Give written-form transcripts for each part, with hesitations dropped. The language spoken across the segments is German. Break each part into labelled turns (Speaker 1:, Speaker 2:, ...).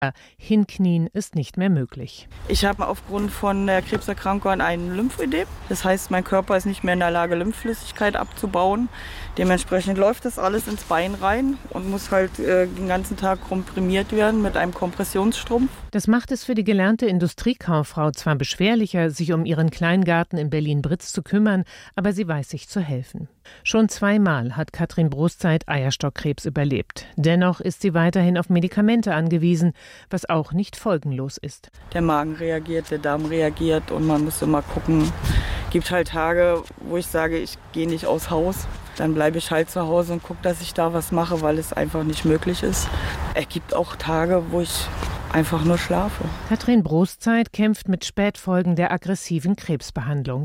Speaker 1: Hinknien ist nicht mehr möglich.
Speaker 2: Ich habe aufgrund von der Krebserkrankung ein Lymphödem. Das heißt, mein Körper ist nicht mehr in der Lage, Lymphflüssigkeit abzubauen. Dementsprechend läuft das alles ins Bein rein und muss halt den ganzen Tag komprimiert werden mit einem Kompressionsstrumpf.
Speaker 1: Das macht es für die gelernte Industriekauffrau zwar beschwerlicher, sich um ihren Kleingarten in Berlin-Britz zu kümmern, aber sie weiß sich zu helfen. Schon 2-mal hat Katrin Broszeit Eierstockkrebs überlebt. Dennoch ist sie weiterhin auf Medikamente angewiesen, was auch nicht folgenlos ist.
Speaker 2: Der Magen reagiert, der Darm reagiert und man muss immer gucken. Es gibt halt Tage, wo ich sage, ich gehe nicht aus Haus. Dann bleibe ich halt zu Hause und gucke, dass ich da was mache, weil es einfach nicht möglich ist. Es gibt auch Tage, wo ich einfach nur schlafe.
Speaker 1: Katrin Broszeit kämpft mit Spätfolgen der aggressiven Krebsbehandlung.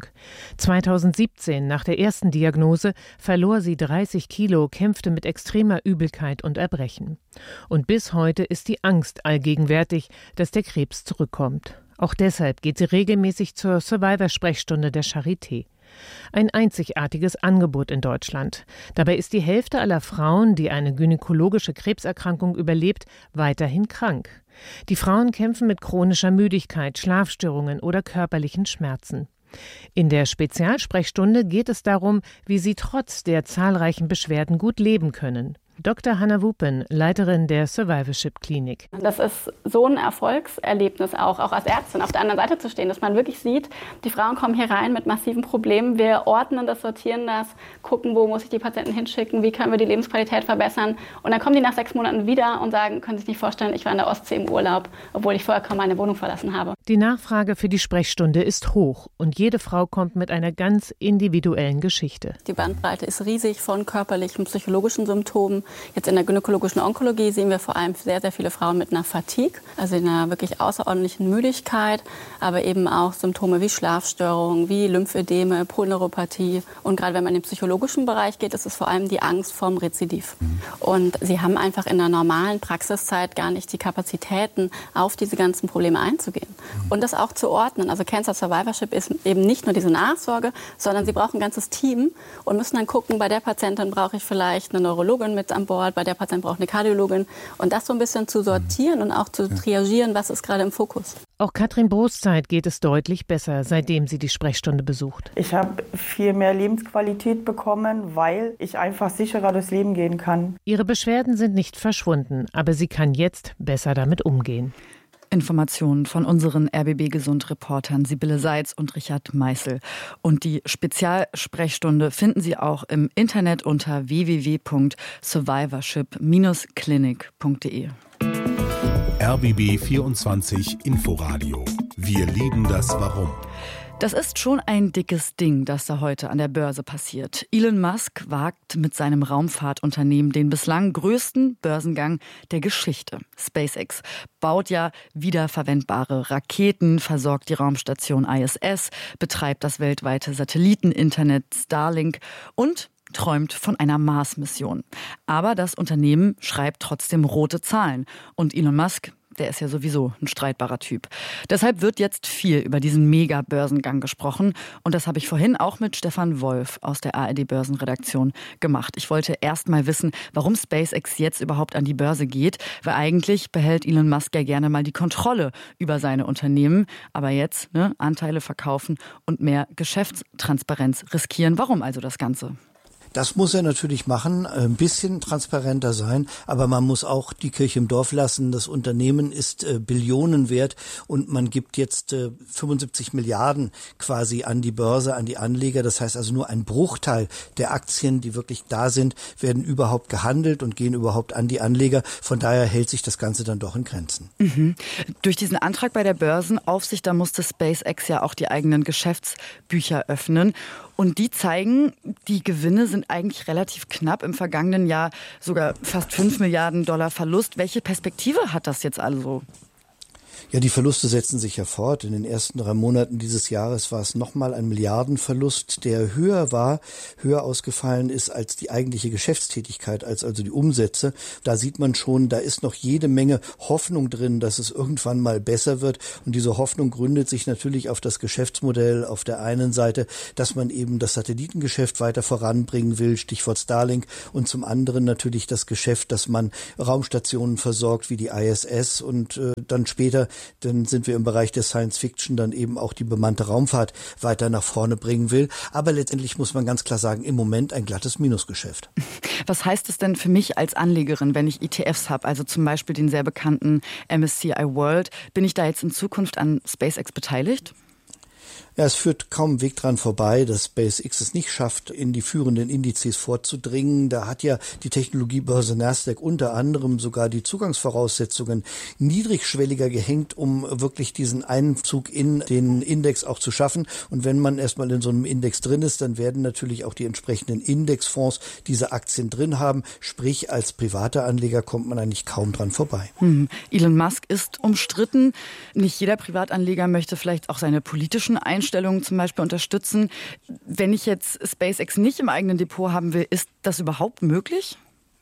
Speaker 1: 2017, nach der ersten Diagnose, verlor sie 30 Kilo, kämpfte mit extremer Übelkeit und Erbrechen. Und bis heute ist die Angst allgegenwärtig, dass der Krebs zurückkommt. Auch deshalb geht sie regelmäßig zur Survivor-Sprechstunde der Charité. Ein einzigartiges Angebot in Deutschland. Dabei ist die Hälfte aller Frauen, die eine gynäkologische Krebserkrankung überlebt, weiterhin krank. Die Frauen kämpfen mit chronischer Müdigkeit, Schlafstörungen oder körperlichen Schmerzen. In der Spezialsprechstunde geht es darum, wie sie trotz der zahlreichen Beschwerden gut leben können. Dr. Hanna Wupen, Leiterin der Survivorship-Klinik.
Speaker 3: Das ist so ein Erfolgserlebnis auch als Ärztin auf der anderen Seite zu stehen, dass man wirklich sieht, die Frauen kommen hier rein mit massiven Problemen. Wir ordnen das, sortieren das, gucken, wo muss ich die Patienten hinschicken, wie können wir die Lebensqualität verbessern. Und dann kommen die nach 6 Monaten wieder und sagen, können Sie sich nicht vorstellen, ich war in der Ostsee im Urlaub, obwohl ich vorher kaum meine Wohnung verlassen habe.
Speaker 1: Die Nachfrage für die Sprechstunde ist hoch und jede Frau kommt mit einer ganz individuellen Geschichte.
Speaker 3: Die Bandbreite ist riesig von körperlichen, psychologischen Symptomen. Jetzt in der gynäkologischen Onkologie sehen wir vor allem sehr, sehr viele Frauen mit einer Fatigue, also einer wirklich außerordentlichen Müdigkeit, aber eben auch Symptome wie Schlafstörungen, wie Lymphödeme, Polyneuropathie. Und gerade wenn man in den psychologischen Bereich geht, ist es vor allem die Angst vorm Rezidiv. Und sie haben einfach in der normalen Praxiszeit gar nicht die Kapazitäten, auf diese ganzen Probleme einzugehen. Und das auch zu ordnen. Also Cancer Survivorship ist eben nicht nur diese Nachsorge, sondern sie brauchen ein ganzes Team und müssen dann gucken, bei der Patientin brauche ich vielleicht eine Neurologin mit an Bord, bei der Patient braucht eine Kardiologin. Und das so ein bisschen zu sortieren und auch zu triagieren, was ist gerade im Fokus.
Speaker 1: Auch Katrin Broszeit geht es deutlich besser, seitdem sie die Sprechstunde besucht.
Speaker 2: Ich habe viel mehr Lebensqualität bekommen, weil ich einfach sicherer durchs Leben gehen kann.
Speaker 1: Ihre Beschwerden sind nicht verschwunden, aber sie kann jetzt besser damit umgehen.
Speaker 4: Informationen von unseren RBB-Gesund-Reportern Sibylle Seitz und Richard Meißel. Und die Spezialsprechstunde finden Sie auch im Internet unter www.survivorship-clinic.de.
Speaker 5: RBB 24 Inforadio. Wir lieben das Warum.
Speaker 4: Das ist schon ein dickes Ding, das da heute an der Börse passiert. Elon Musk wagt mit seinem Raumfahrtunternehmen den bislang größten Börsengang der Geschichte. SpaceX baut ja wiederverwendbare Raketen, versorgt die Raumstation ISS, betreibt das weltweite Satelliteninternet Starlink und träumt von einer Mars-Mission. Aber das Unternehmen schreibt trotzdem rote Zahlen. Und Elon Musk, der ist ja sowieso ein streitbarer Typ. Deshalb wird jetzt viel über diesen Mega-Börsengang gesprochen. Und das habe ich vorhin auch mit Stefan Wolf aus der ARD-Börsenredaktion gemacht. Ich wollte erst mal wissen, warum SpaceX jetzt überhaupt an die Börse geht. Weil eigentlich behält Elon Musk ja gerne mal die Kontrolle über seine Unternehmen. Aber jetzt Anteile verkaufen und mehr Geschäftstransparenz riskieren. Warum also das Ganze?
Speaker 6: Das muss er natürlich machen, ein bisschen transparenter sein, aber man muss auch die Kirche im Dorf lassen. Das Unternehmen ist Billionen wert und man gibt jetzt 75 Milliarden quasi an die Börse, an die Anleger. Das heißt also nur ein Bruchteil der Aktien, die wirklich da sind, werden überhaupt gehandelt und gehen überhaupt an die Anleger. Von daher hält sich das Ganze dann doch in Grenzen.
Speaker 4: Mhm. Durch diesen Antrag bei der Börsenaufsicht, da musste SpaceX ja auch die eigenen Geschäftsbücher öffnen. Und die zeigen, die Gewinne sind eigentlich relativ knapp. Im vergangenen Jahr sogar fast $5 Milliarden Verlust. Welche Perspektive hat das jetzt also?
Speaker 6: Ja, die Verluste setzen sich ja fort. In den ersten 3 Monaten dieses Jahres war es nochmal ein Milliardenverlust, der höher ausgefallen ist als die eigentliche Geschäftstätigkeit, als also die Umsätze. Da sieht man schon, da ist noch jede Menge Hoffnung drin, dass es irgendwann mal besser wird. Und diese Hoffnung gründet sich natürlich auf das Geschäftsmodell auf der einen Seite, dass man eben das Satellitengeschäft weiter voranbringen will, Stichwort Starlink, und zum anderen natürlich das Geschäft, dass man Raumstationen versorgt wie die ISS und dann später, dann sind wir im Bereich der Science Fiction, dann eben auch die bemannte Raumfahrt weiter nach vorne bringen will. Aber letztendlich muss man ganz klar sagen, im Moment ein glattes Minusgeschäft.
Speaker 4: Was heißt es denn für mich als Anlegerin, wenn ich ETFs habe, also zum Beispiel den sehr bekannten MSCI World? Bin ich da jetzt in Zukunft an SpaceX beteiligt?
Speaker 6: Ja, es führt kaum Weg dran vorbei, dass SpaceX es nicht schafft, in die führenden Indizes vorzudringen. Da hat ja die Technologiebörse Nasdaq unter anderem sogar die Zugangsvoraussetzungen niedrigschwelliger gehängt, um wirklich diesen Einzug in den Index auch zu schaffen. Und wenn man erstmal in so einem Index drin ist, dann werden natürlich auch die entsprechenden Indexfonds diese Aktien drin haben. Sprich, als privater Anleger kommt man eigentlich kaum dran vorbei.
Speaker 4: Elon Musk ist umstritten. Nicht jeder Privatanleger möchte vielleicht auch seine politischen Einstellungen zum Beispiel unterstützen. Wenn ich jetzt SpaceX nicht im eigenen Depot haben will, ist das überhaupt möglich?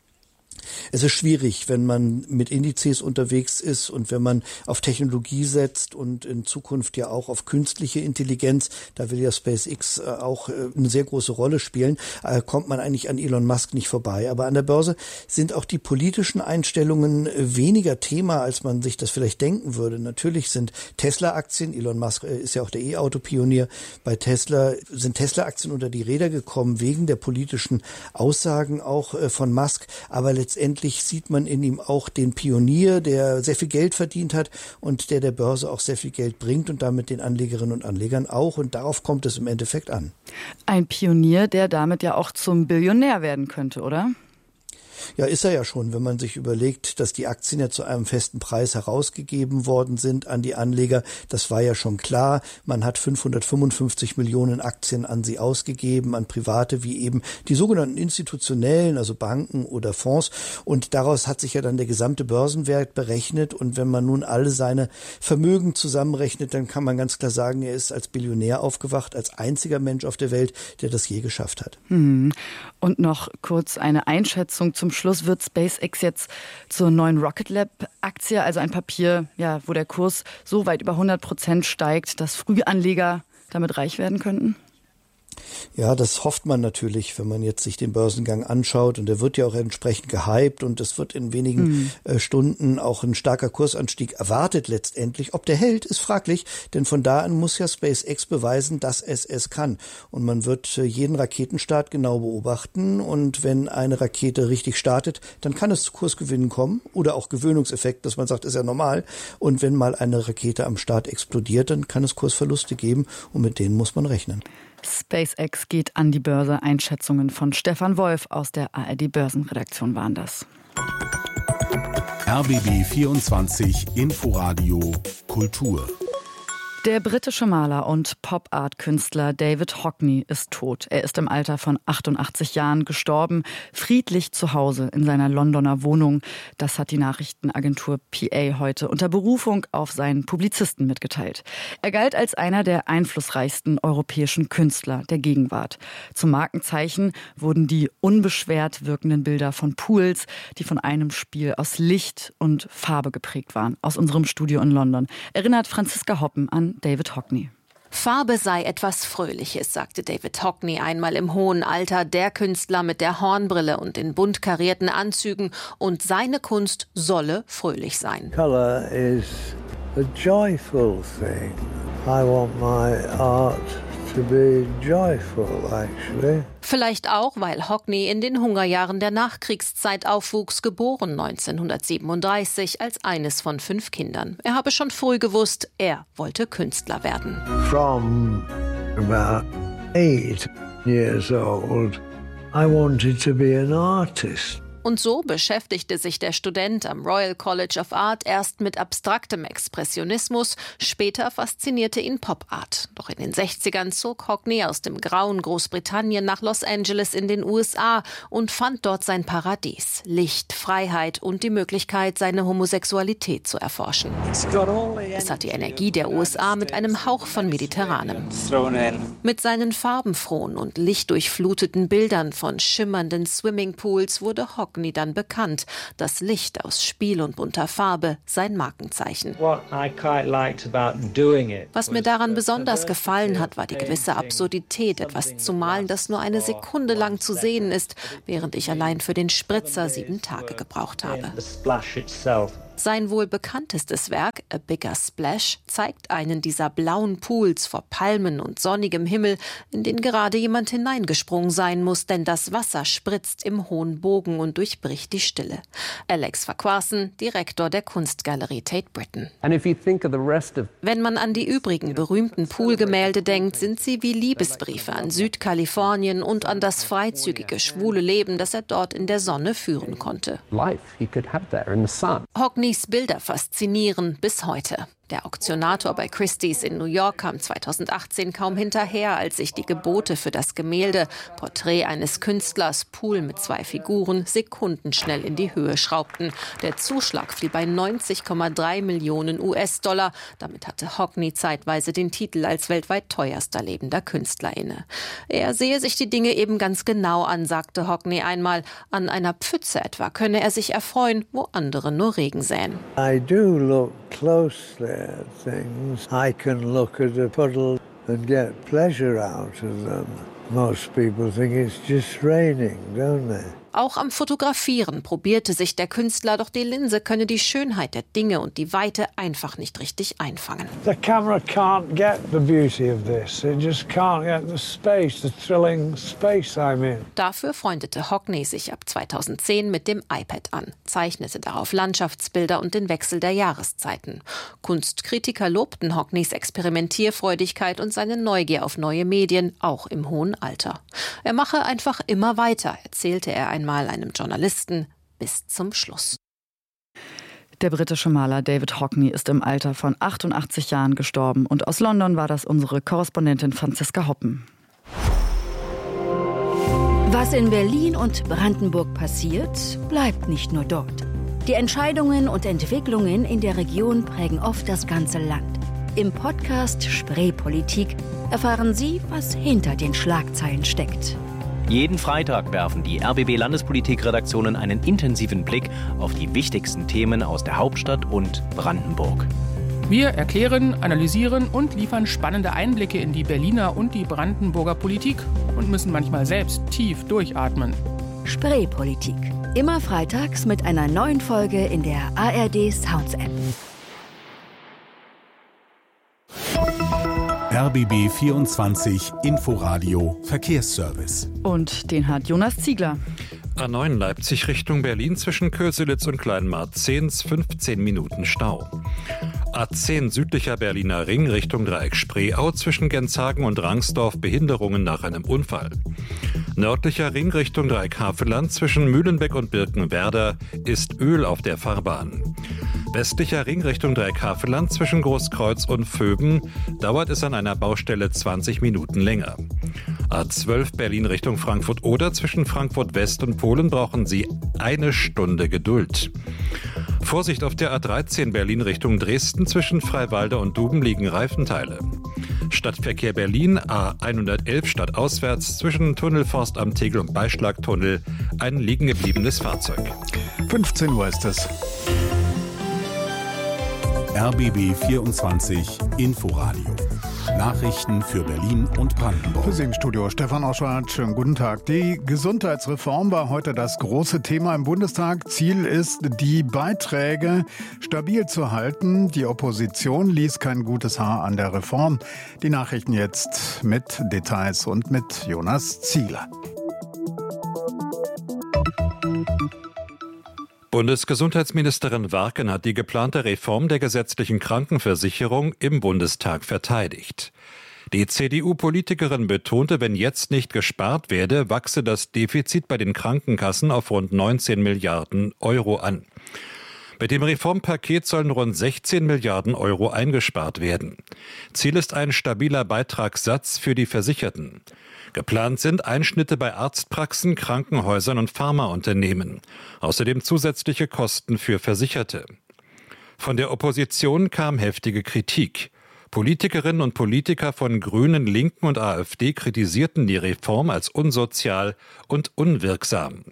Speaker 6: Es ist schwierig, wenn man mit Indizes unterwegs ist und wenn man auf Technologie setzt und in Zukunft ja auch auf künstliche Intelligenz, da will ja SpaceX auch eine sehr große Rolle spielen, kommt man eigentlich an Elon Musk nicht vorbei. Aber an der Börse sind auch die politischen Einstellungen weniger Thema, als man sich das vielleicht denken würde. Natürlich sind Tesla-Aktien, Elon Musk ist ja auch der E-Auto-Pionier, bei Tesla sind Tesla-Aktien unter die Räder gekommen, wegen der politischen Aussagen auch von Musk, aber letztendlich sieht man in ihm auch den Pionier, der sehr viel Geld verdient hat und der Börse auch sehr viel Geld bringt und damit den Anlegerinnen und Anlegern auch. Und darauf kommt es im Endeffekt an.
Speaker 4: Ein Pionier, der damit ja auch zum Billionär werden könnte, oder?
Speaker 6: Ja, ist er ja schon, wenn man sich überlegt, dass die Aktien ja zu einem festen Preis herausgegeben worden sind an die Anleger. Das war ja schon klar. Man hat 555 Millionen Aktien an sie ausgegeben, an Private wie eben die sogenannten institutionellen, also Banken oder Fonds. Und daraus hat sich ja dann der gesamte Börsenwert berechnet. Und wenn man nun alle seine Vermögen zusammenrechnet, dann kann man ganz klar sagen, er ist als Billionär aufgewacht, als einziger Mensch auf der Welt, der das je geschafft hat.
Speaker 4: Und noch kurz eine Einschätzung zum Schluss. Wird SpaceX jetzt zur neuen Rocket Lab-Aktie, also ein Papier, ja, wo der Kurs so weit über 100% steigt, dass Frühanleger damit reich werden könnten?
Speaker 6: Ja, das hofft man natürlich, wenn man jetzt sich den Börsengang anschaut, und der wird ja auch entsprechend gehypt und es wird in wenigen Stunden auch ein starker Kursanstieg erwartet letztendlich. Ob der hält, ist fraglich, denn von da an muss ja SpaceX beweisen, dass es kann. Und man wird jeden Raketenstart genau beobachten, und wenn eine Rakete richtig startet, dann kann es zu Kursgewinnen kommen oder auch Gewöhnungseffekt, dass man sagt, ist ja normal. Und wenn mal eine Rakete am Start explodiert, dann kann es Kursverluste geben, und mit denen muss man rechnen.
Speaker 4: SpaceX geht an die Börse. Einschätzungen von Stefan Wolf aus der ARD Börsenredaktion waren das.
Speaker 5: RBB 24 Inforadio Kultur.
Speaker 4: Der britische Maler und Pop-Art-Künstler David Hockney ist tot. Er ist im Alter von 88 Jahren gestorben, friedlich zu Hause in seiner Londoner Wohnung. Das hat die Nachrichtenagentur PA heute unter Berufung auf seinen Publizisten mitgeteilt. Er galt als einer der einflussreichsten europäischen Künstler der Gegenwart. Zum Markenzeichen wurden die unbeschwert wirkenden Bilder von Pools, die von einem Spiel aus Licht und Farbe geprägt waren. Aus unserem Studio in London erinnert Franziska Hoppen an David Hockney.
Speaker 7: Farbe sei etwas Fröhliches, sagte David Hockney einmal im hohen Alter, der Künstler mit der Hornbrille und den bunt karierten Anzügen, und seine Kunst solle fröhlich sein.
Speaker 8: Color is a joyful thing. I want my art to be joyful, actually.
Speaker 7: Vielleicht auch, weil Hockney in den Hungerjahren der Nachkriegszeit aufwuchs, geboren 1937 als eines von 5 Kindern. Er habe schon früh gewusst, er wollte Künstler werden.
Speaker 8: From about 8 years old, I wanted to be an artist.
Speaker 7: Und so beschäftigte sich der Student am Royal College of Art erst mit abstraktem Expressionismus, später faszinierte ihn Pop-Art. Doch in den 60ern zog Hockney aus dem grauen Großbritannien nach Los Angeles in den USA und fand dort sein Paradies. Licht, Freiheit und die Möglichkeit, seine Homosexualität zu erforschen. Es hat die Energie der USA mit einem Hauch von Mediterranem. Mit seinen farbenfrohen und lichtdurchfluteten Bildern von schimmernden Swimmingpools wurde Hockney dann bekannt. Das Licht aus Spiel und bunter Farbe, sein Markenzeichen. Was mir daran besonders gefallen hat, war die gewisse Absurdität, etwas zu malen, das nur eine Sekunde lang zu sehen ist, während ich allein für den Spritzer 7 Tage gebraucht habe. Sein wohl bekanntestes Werk, A Bigger Splash, zeigt einen dieser blauen Pools vor Palmen und sonnigem Himmel, in den gerade jemand hineingesprungen sein muss, denn das Wasser spritzt im hohen Bogen und durchbricht die Stille. Alex Farquharson, Direktor der Kunstgalerie Tate Britain. Wenn man an die übrigen berühmten Poolgemälde denkt, sind sie wie Liebesbriefe an Südkalifornien und an das freizügige, schwule Leben, das er dort in der Sonne führen konnte. Hockneys Bilder faszinieren bis heute. Der Auktionator bei Christie's in New York kam 2018 kaum hinterher, als sich die Gebote für das Gemälde Porträt eines Künstlers, Pool mit 2 Figuren, sekundenschnell in die Höhe schraubten. Der Zuschlag fiel bei 90,3 Millionen US-Dollar. Damit hatte Hockney zeitweise den Titel als weltweit teuerster lebender Künstler inne. Er sehe sich die Dinge eben ganz genau an, sagte Hockney einmal. An einer Pfütze etwa könne er sich erfreuen, wo andere nur Regen säen.
Speaker 8: I do look closely at things. I can look at a puddle and get pleasure out of them. Most people think it's just raining, don't they?
Speaker 7: Auch am Fotografieren probierte sich der Künstler, doch die Linse könne die Schönheit der Dinge und die Weite einfach nicht richtig einfangen.
Speaker 8: The camera can't get the beauty of this. It just can't get the space, the thrilling space I'm in.
Speaker 7: Dafür freundete Hockney sich ab 2010 mit dem iPad an, zeichnete darauf Landschaftsbilder und den Wechsel der Jahreszeiten. Kunstkritiker lobten Hockneys Experimentierfreudigkeit und seine Neugier auf neue Medien, auch im hohen Alter. Er mache einfach immer weiter, erzählte er einmal einem Journalisten, bis zum Schluss.
Speaker 4: Der britische Maler David Hockney ist im Alter von 88 Jahren gestorben. Und aus London war das unsere Korrespondentin Franziska Hoppen.
Speaker 9: Was in Berlin und Brandenburg passiert, bleibt nicht nur dort. Die Entscheidungen und Entwicklungen in der Region prägen oft das ganze Land. Im Podcast Spreepolitik erfahren Sie, was hinter den Schlagzeilen steckt.
Speaker 10: Jeden Freitag werfen die RBB-Landespolitik-Redaktionen einen intensiven Blick auf die wichtigsten Themen aus der Hauptstadt und Brandenburg.
Speaker 11: Wir erklären, analysieren und liefern spannende Einblicke in die Berliner und die Brandenburger Politik und müssen manchmal selbst tief durchatmen.
Speaker 9: Spreepolitik. Immer freitags mit einer neuen Folge in der ARD Sounds App.
Speaker 5: RBB 24 Inforadio Verkehrsservice.
Speaker 4: Und den hat Jonas Ziegler.
Speaker 12: A9 Leipzig Richtung Berlin zwischen Köselitz und Kleinmarzehns 15 Minuten Stau. A10 südlicher Berliner Ring Richtung Dreieck Spreeau zwischen Genshagen und Rangsdorf Behinderungen nach einem Unfall. Nördlicher Ring Richtung Dreieck Havelland zwischen Mühlenbeck und Birkenwerder ist Öl auf der Fahrbahn. Westlicher Ring Richtung Dreieck Havelland zwischen Großkreuz und Vöben dauert es an einer Baustelle 20 Minuten länger. A12 Berlin Richtung Frankfurt oder zwischen Frankfurt West und Polen brauchen Sie 1 Stunde Geduld. Vorsicht auf der A13 Berlin Richtung Dresden zwischen Freiwalde und Duben liegen Reifenteile. Stadtverkehr Berlin A111 stadtauswärts zwischen Tunnelforst am Tegel und Beischlagtunnel ein liegengebliebenes Fahrzeug.
Speaker 5: 15 Uhr ist es. RBB 24 Inforadio. Nachrichten für Berlin und Brandenburg.
Speaker 13: Für Sie im Studio Stefan Oschwart. Schönen guten Tag. Die Gesundheitsreform war heute das große Thema im Bundestag. Ziel ist, die Beiträge stabil zu halten. Die Opposition ließ kein gutes Haar an der Reform. Die Nachrichten jetzt mit Details und mit Jonas Ziegler.
Speaker 12: Bundesgesundheitsministerin Warken hat die geplante Reform der gesetzlichen Krankenversicherung im Bundestag verteidigt. Die CDU-Politikerin betonte, wenn jetzt nicht gespart werde, wachse das Defizit bei den Krankenkassen auf rund 19 Milliarden Euro an. Mit dem Reformpaket sollen rund 16 Milliarden Euro eingespart werden. Ziel ist ein stabiler Beitragssatz für die Versicherten. Geplant sind Einschnitte bei Arztpraxen, Krankenhäusern und Pharmaunternehmen. Außerdem zusätzliche Kosten für Versicherte. Von der Opposition kam heftige Kritik. Politikerinnen und Politiker von Grünen, Linken und AfD kritisierten die Reform als unsozial und unwirksam.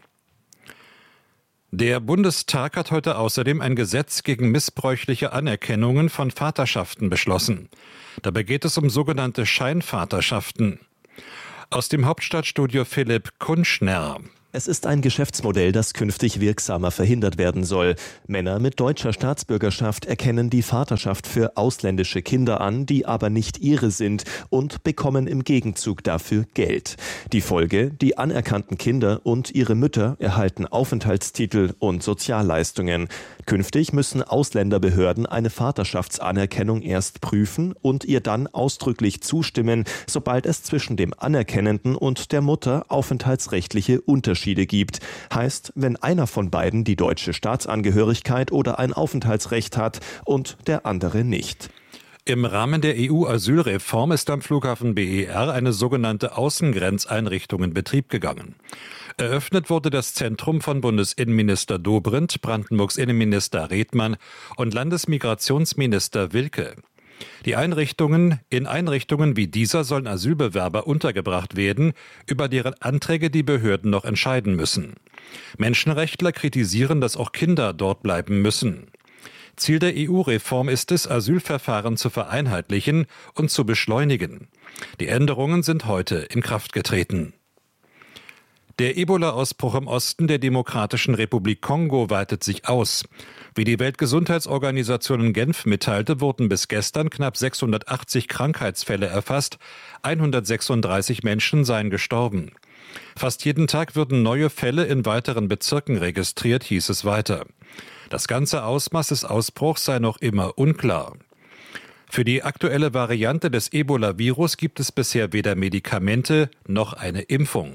Speaker 12: Der Bundestag hat heute außerdem ein Gesetz gegen missbräuchliche Anerkennungen von Vaterschaften beschlossen. Dabei geht es um sogenannte Scheinvaterschaften. Aus dem Hauptstadtstudio Philipp Kunschner.
Speaker 14: Es ist ein Geschäftsmodell, das künftig wirksamer verhindert werden soll. Männer mit deutscher Staatsbürgerschaft erkennen die Vaterschaft für ausländische Kinder an, die aber nicht ihre sind, und bekommen im Gegenzug dafür Geld. Die Folge: Die anerkannten Kinder und ihre Mütter erhalten Aufenthaltstitel und Sozialleistungen. Künftig müssen Ausländerbehörden eine Vaterschaftsanerkennung erst prüfen und ihr dann ausdrücklich zustimmen, sobald es zwischen dem Anerkennenden und der Mutter aufenthaltsrechtliche Unterschiede gibt. Heißt, wenn einer von beiden die deutsche Staatsangehörigkeit oder ein Aufenthaltsrecht hat und der andere nicht.
Speaker 12: Im Rahmen der EU-Asylreform ist am Flughafen BER eine sogenannte Außengrenzeinrichtung in Betrieb gegangen. Eröffnet wurde das Zentrum von Bundesinnenminister Dobrindt, Brandenburgs Innenminister Redmann und Landesmigrationsminister Wilke. In Einrichtungen wie dieser sollen Asylbewerber untergebracht werden, über deren Anträge die Behörden noch entscheiden müssen. Menschenrechtler kritisieren, dass auch Kinder dort bleiben müssen. Ziel der EU-Reform ist es, Asylverfahren zu vereinheitlichen und zu beschleunigen. Die Änderungen sind heute in Kraft getreten. Der Ebola-Ausbruch im Osten der Demokratischen Republik Kongo weitet sich aus. Wie die Weltgesundheitsorganisation in Genf mitteilte, wurden bis gestern knapp 680 Krankheitsfälle erfasst. 136 Menschen seien gestorben. Fast jeden Tag würden neue Fälle in weiteren Bezirken registriert, hieß es weiter. Das ganze Ausmaß des Ausbruchs sei noch immer unklar. Für die aktuelle Variante des Ebola-Virus gibt es bisher weder Medikamente noch eine Impfung.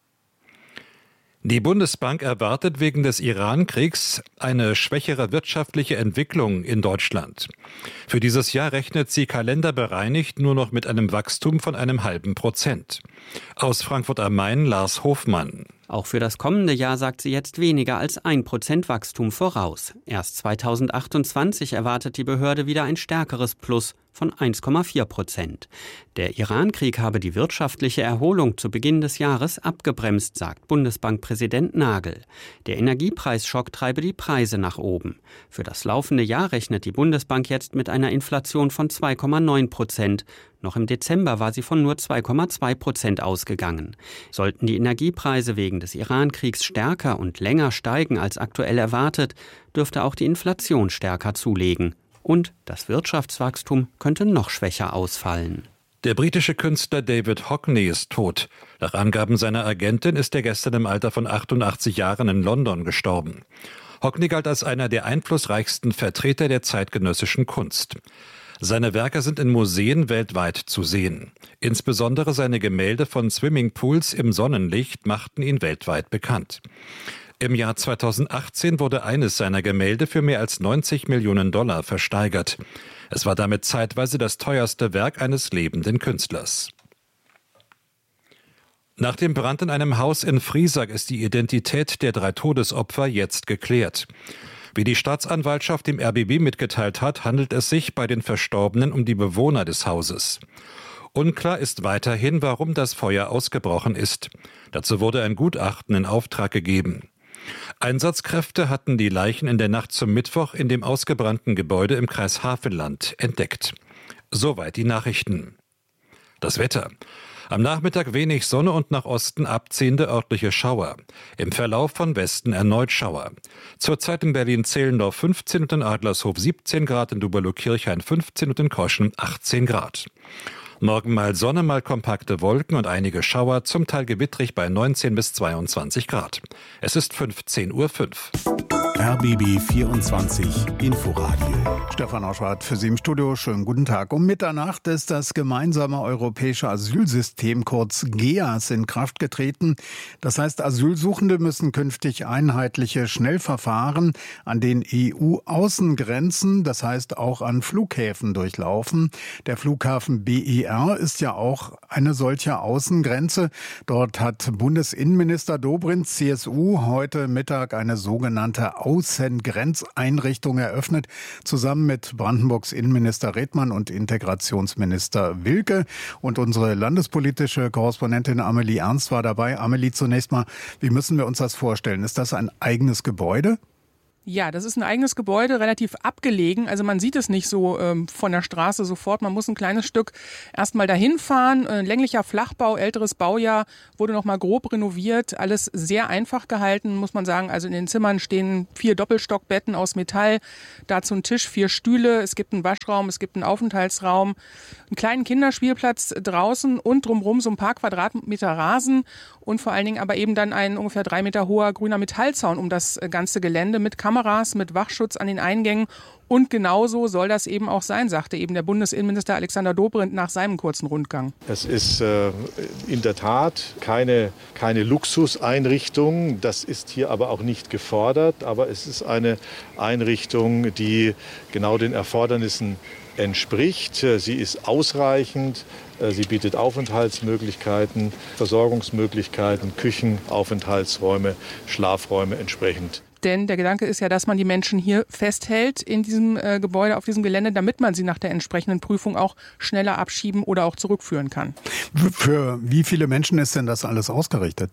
Speaker 12: Die Bundesbank erwartet wegen des Iran-Kriegs eine schwächere wirtschaftliche Entwicklung in Deutschland. Für dieses Jahr rechnet sie kalenderbereinigt nur noch mit einem Wachstum von 0,5%. Aus Frankfurt am Main Lars Hofmann.
Speaker 15: Auch für das kommende Jahr sagt sie jetzt weniger als 1% Wachstum voraus. Erst 2028 erwartet die Behörde wieder ein stärkeres Plus von 1,4%. Der Iran-Krieg habe die wirtschaftliche Erholung zu Beginn des Jahres abgebremst, sagt Bundesbankpräsident Nagel. Der Energiepreisschock treibe die Preise nach oben. Für das laufende Jahr rechnet die Bundesbank jetzt mit einer Inflation von 2,9%. Noch im Dezember war sie von nur 2,2% ausgegangen. Sollten die Energiepreise wegen des Iran-Kriegs stärker und länger steigen als aktuell erwartet, dürfte auch die Inflation stärker zulegen. Und das Wirtschaftswachstum könnte noch schwächer ausfallen.
Speaker 12: Der britische Künstler David Hockney ist tot. Nach Angaben seiner Agentin ist er gestern im Alter von 88 Jahren in London gestorben. Hockney galt als einer der einflussreichsten Vertreter der zeitgenössischen Kunst. Seine Werke sind in Museen weltweit zu sehen. Insbesondere seine Gemälde von Swimmingpools im Sonnenlicht machten ihn weltweit bekannt. Im Jahr 2018 wurde eines seiner Gemälde für mehr als $90 Millionen versteigert. Es war damit zeitweise das teuerste Werk eines lebenden Künstlers. Nach dem Brand in einem Haus in Friesack ist die Identität der 3 Todesopfer jetzt geklärt. Wie die Staatsanwaltschaft dem RBB mitgeteilt hat, handelt es sich bei den Verstorbenen um die Bewohner des Hauses. Unklar ist weiterhin, warum das Feuer ausgebrochen ist. Dazu wurde ein Gutachten in Auftrag gegeben. Einsatzkräfte hatten die Leichen in der Nacht zum Mittwoch in dem ausgebrannten Gebäude im Kreis Havelland entdeckt. Soweit die Nachrichten. Das Wetter. Am Nachmittag wenig Sonne und nach Osten abziehende örtliche Schauer. Im Verlauf von Westen erneut Schauer. Zurzeit in Berlin-Zehlendorf 15 und in Adlershof 17 Grad, in Duberlo-Kirchhain 15 und in Koschen 18 Grad. Morgen mal Sonne, mal kompakte Wolken und einige Schauer, zum Teil gewittrig bei 19 bis 22 Grad. Es ist 15:05 Uhr.
Speaker 5: RBB 24 Inforadio.
Speaker 13: Stefan Oschwart für Sie im Studio. Schönen guten Tag. Um Mitternacht ist das gemeinsame europäische Asylsystem, kurz GEAS, in Kraft getreten. Das heißt, Asylsuchende müssen künftig einheitliche Schnellverfahren an den EU-Außengrenzen, das heißt auch an Flughäfen, durchlaufen. Der Flughafen BER ist ja auch eine solche Außengrenze. Dort hat Bundesinnenminister Dobrindt, CSU, heute Mittag eine sogenannte Außengrenzeinrichtung eröffnet, zusammen mit Brandenburgs Innenminister Redmann und Integrationsminister Wilke. Und unsere landespolitische Korrespondentin Amelie Ernst war dabei. Amelie, zunächst mal, wie müssen wir uns das vorstellen? Ist das ein eigenes Gebäude?
Speaker 11: Ja, das ist ein eigenes Gebäude, relativ abgelegen. Also man sieht es nicht so von der Straße sofort. Man muss ein kleines Stück erstmal dahin fahren. Länglicher Flachbau, älteres Baujahr, wurde nochmal grob renoviert. Alles sehr einfach gehalten, muss man sagen. Also in den Zimmern stehen 4 Doppelstockbetten aus Metall. Dazu ein Tisch, 4 Stühle. Es gibt einen Waschraum, es gibt einen Aufenthaltsraum, einen kleinen Kinderspielplatz draußen und drumherum so ein paar Quadratmeter Rasen und vor allen Dingen aber eben dann ein ungefähr 3 Meter hoher grüner Metallzaun um das ganze Gelände mit Kameras, mit Wachschutz an den Eingängen. Und genauso soll das eben auch sein, sagte eben der Bundesinnenminister Alexander Dobrindt nach seinem kurzen Rundgang.
Speaker 16: Es ist in der Tat keine Luxuseinrichtung. Das ist hier aber auch nicht gefordert. Aber es ist eine Einrichtung, die genau den Erfordernissen entspricht. Sie ist ausreichend. Sie bietet Aufenthaltsmöglichkeiten, Versorgungsmöglichkeiten, Küchen, Aufenthaltsräume, Schlafräume entsprechend.
Speaker 11: Denn der Gedanke ist ja, dass man die Menschen hier festhält in diesem Gebäude, auf diesem Gelände, damit man sie nach der entsprechenden Prüfung auch schneller abschieben oder auch zurückführen kann.
Speaker 13: Für wie viele Menschen ist denn das alles ausgerichtet?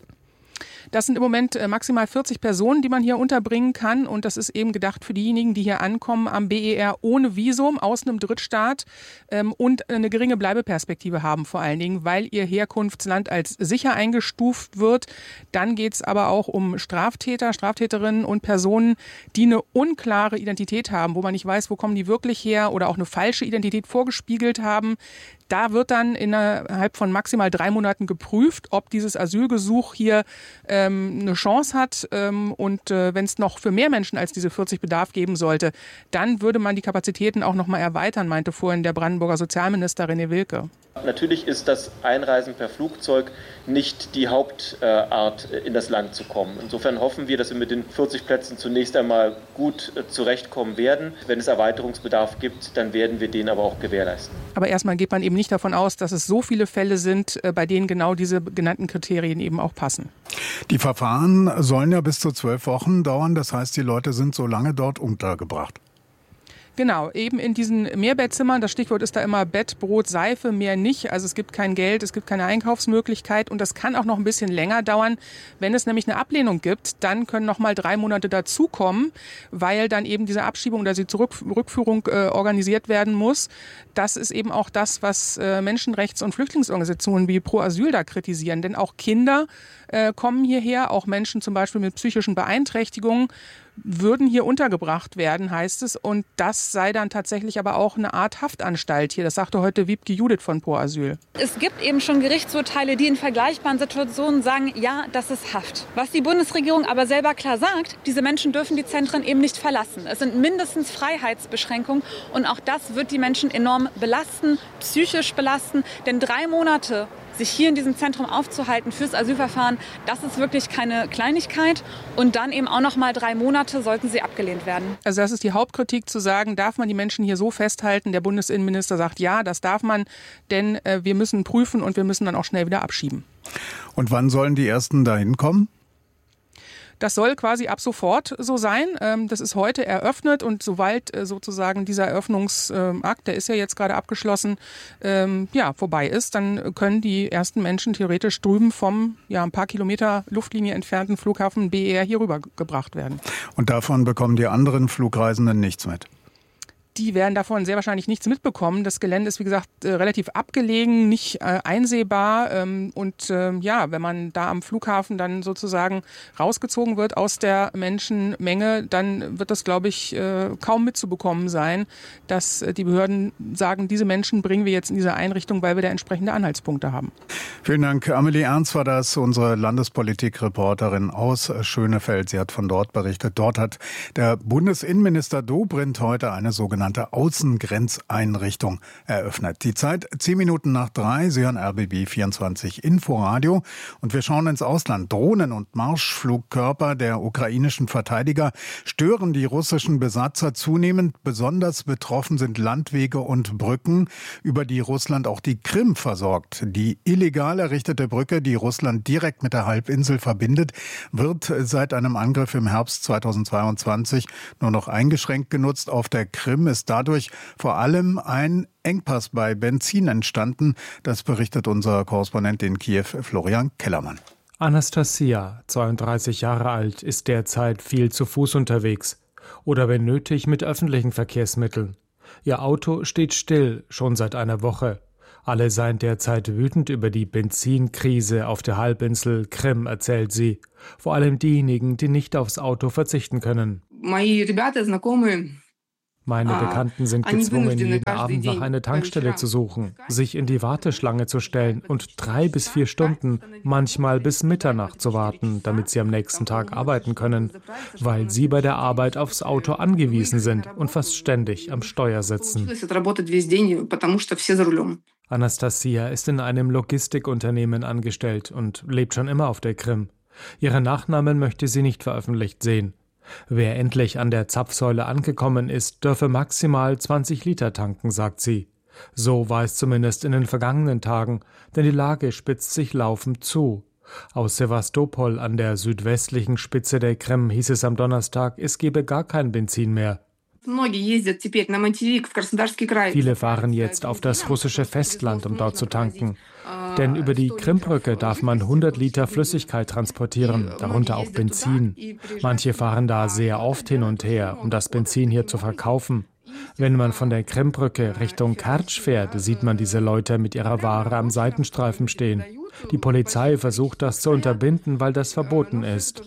Speaker 11: Das sind im Moment maximal 40 Personen, die man hier unterbringen kann. Und das ist eben gedacht für diejenigen, die hier ankommen am BER ohne Visum aus einem Drittstaat und eine geringe Bleibeperspektive haben vor allen Dingen, weil ihr Herkunftsland als sicher eingestuft wird. Dann geht es aber auch um Straftäter, Straftäterinnen und Personen, die eine unklare Identität haben, wo man nicht weiß, wo kommen die wirklich her oder auch eine falsche Identität vorgespiegelt haben. Da wird dann innerhalb von maximal 3 Monaten geprüft, ob dieses Asylgesuch hier eine Chance hat. Und wenn es noch für mehr Menschen als diese 40 Bedarf geben sollte, dann würde man die Kapazitäten auch noch mal erweitern, meinte vorhin der Brandenburger Sozialminister René Wilke.
Speaker 17: Natürlich ist das Einreisen per Flugzeug nicht die Hauptart, in das Land zu kommen. Insofern hoffen wir, dass wir mit den 40 Plätzen zunächst einmal gut zurechtkommen werden. Wenn es Erweiterungsbedarf gibt, dann werden wir den aber auch gewährleisten.
Speaker 11: Aber erstmal geht man eben nicht davon aus, dass es so viele Fälle sind, bei denen genau diese genannten Kriterien eben auch passen.
Speaker 13: Die Verfahren sollen ja bis zu 12 Wochen dauern. Das heißt, die Leute sind so lange dort untergebracht.
Speaker 11: Genau, eben in diesen Mehrbettzimmern, das Stichwort ist da immer Bett, Brot, Seife, mehr nicht. Also es gibt kein Geld, es gibt keine Einkaufsmöglichkeit und das kann auch noch ein bisschen länger dauern. Wenn es nämlich eine Ablehnung gibt, dann können noch mal 3 Monate dazukommen, weil dann eben diese Abschiebung oder die Rückführung organisiert werden muss. Das ist eben auch das, was Menschenrechts- und Flüchtlingsorganisationen wie Pro Asyl da kritisieren. Denn auch Kinder kommen hierher, auch Menschen zum Beispiel mit psychischen Beeinträchtigungen, würden hier untergebracht werden, heißt es. Und das sei dann tatsächlich aber auch eine Art Haftanstalt hier. Das sagte heute Wiebke Judith von Pro Asyl.
Speaker 18: Es gibt eben schon Gerichtsurteile, die in vergleichbaren Situationen sagen, ja, das ist Haft. Was die Bundesregierung aber selber klar sagt, diese Menschen dürfen die Zentren eben nicht verlassen. Es sind mindestens Freiheitsbeschränkungen und auch das wird die Menschen enorm belasten, psychisch belasten. Denn 3 Monate sich hier in diesem Zentrum aufzuhalten fürs Asylverfahren, das ist wirklich keine Kleinigkeit. Und dann eben auch noch mal 3 Monate sollten sie abgelehnt werden.
Speaker 11: Also das ist die Hauptkritik, zu sagen, darf man die Menschen hier so festhalten? Der Bundesinnenminister sagt, ja, das darf man, denn wir müssen prüfen und wir müssen dann auch schnell wieder abschieben.
Speaker 13: Und wann sollen die Ersten dahin kommen?
Speaker 11: Das soll quasi ab sofort so sein. Das ist heute eröffnet und sobald sozusagen dieser Eröffnungsakt, der ist ja jetzt gerade abgeschlossen, vorbei ist, dann können die ersten Menschen theoretisch drüben vom ein paar Kilometer Luftlinie entfernten Flughafen BER hier rüber gebracht werden.
Speaker 13: Und davon bekommen die anderen Flugreisenden nichts mit?
Speaker 11: die werden davon sehr wahrscheinlich nichts mitbekommen. Das Gelände ist, wie gesagt, relativ abgelegen, nicht einsehbar. Wenn man da am Flughafen dann sozusagen rausgezogen wird aus der Menschenmenge, dann wird das, glaube ich, kaum mitzubekommen sein, dass die Behörden sagen, diese Menschen bringen wir jetzt in diese Einrichtung, weil wir da entsprechende Anhaltspunkte haben.
Speaker 13: Vielen Dank. Amelie Ernst war das, unsere Landespolitik-Reporterin aus Schönefeld. Sie hat von dort berichtet. Dort hat der Bundesinnenminister Dobrindt heute eine sogenannte Außengrenzeinrichtung eröffnet. Die Zeit 2:10. Sie hören RBB 24 Inforadio. Und wir schauen ins Ausland. Drohnen und Marschflugkörper der ukrainischen Verteidiger stören die russischen Besatzer zunehmend. Besonders betroffen sind Landwege und Brücken, über die Russland auch die Krim versorgt. Die illegal errichtete Brücke, die Russland direkt mit der Halbinsel verbindet, wird seit einem Angriff im Herbst 2022 nur noch eingeschränkt genutzt. Auf der Krim ist dadurch vor allem ein Engpass bei Benzin entstanden. Das berichtet unser Korrespondent in Kiew, Florian Kellermann.
Speaker 19: Anastasia, 32 Jahre alt, ist derzeit viel zu Fuß unterwegs oder wenn nötig mit öffentlichen Verkehrsmitteln. Ihr Auto steht still, schon seit einer Woche. Alle seien derzeit wütend über die Benzinkrise auf der Halbinsel Krim, erzählt sie. Vor allem diejenigen, die nicht aufs Auto verzichten können. Meine Bekannten sind gezwungen, jeden Abend nach einer Tankstelle zu suchen, sich in die Warteschlange zu stellen und 3 bis 4 Stunden, manchmal bis Mitternacht zu warten, damit sie am nächsten Tag arbeiten können, weil sie bei der Arbeit aufs Auto angewiesen sind und fast ständig am Steuer sitzen. Anastasia ist in einem Logistikunternehmen angestellt und lebt schon immer auf der Krim. Ihren Nachnamen möchte sie nicht veröffentlicht sehen. Wer endlich an der Zapfsäule angekommen ist, dürfe maximal 20 Liter tanken, sagt sie. So war es zumindest in den vergangenen Tagen, denn die Lage spitzt sich laufend zu. Aus Sewastopol an der südwestlichen Spitze der Krim hieß es am Donnerstag, es gebe gar kein Benzin mehr. Viele fahren jetzt auf das russische Festland, um dort zu tanken. Denn über die Krimbrücke darf man 100 Liter Flüssigkeit transportieren, darunter auch Benzin. Manche fahren da sehr oft hin und her, um das Benzin hier zu verkaufen. Wenn man von der Krimbrücke Richtung Kertsch fährt, sieht man diese Leute mit ihrer Ware am Seitenstreifen stehen. Die Polizei versucht das zu unterbinden, weil das verboten ist.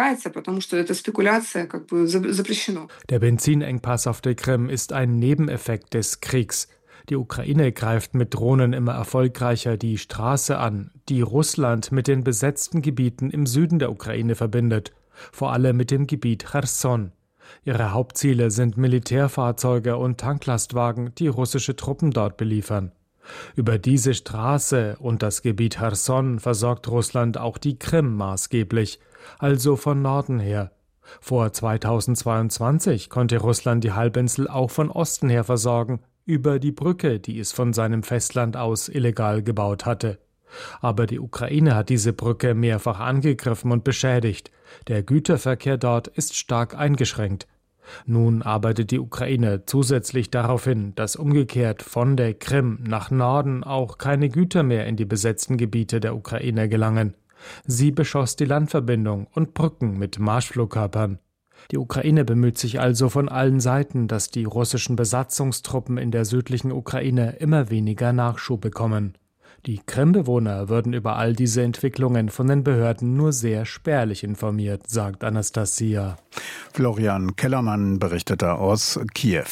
Speaker 19: Der Benzinengpass auf der Krim ist ein Nebeneffekt des Kriegs. Die Ukraine greift mit Drohnen immer erfolgreicher die Straße an, die Russland mit den besetzten Gebieten im Süden der Ukraine verbindet, vor allem mit dem Gebiet Cherson. Ihre Hauptziele sind Militärfahrzeuge und Tanklastwagen, die russische Truppen dort beliefern. Über diese Straße und das Gebiet Cherson versorgt Russland auch die Krim maßgeblich, also von Norden her. Vor 2022 konnte Russland die Halbinsel auch von Osten her versorgen, über die Brücke, die es von seinem Festland aus illegal gebaut hatte. Aber die Ukraine hat diese Brücke mehrfach angegriffen und beschädigt. Der Güterverkehr dort ist stark eingeschränkt. Nun arbeitet die Ukraine zusätzlich darauf hin, dass umgekehrt von der Krim nach Norden auch keine Güter mehr in die besetzten Gebiete der Ukraine gelangen. Sie beschoss die Landverbindung und Brücken mit Marschflugkörpern. Die Ukraine bemüht sich also von allen Seiten, dass die russischen Besatzungstruppen in der südlichen Ukraine immer weniger Nachschub bekommen. Die Krim-Bewohner würden über all diese Entwicklungen von den Behörden nur sehr spärlich informiert, sagt Anastasia.
Speaker 13: Florian Kellermann berichtete aus Kiew.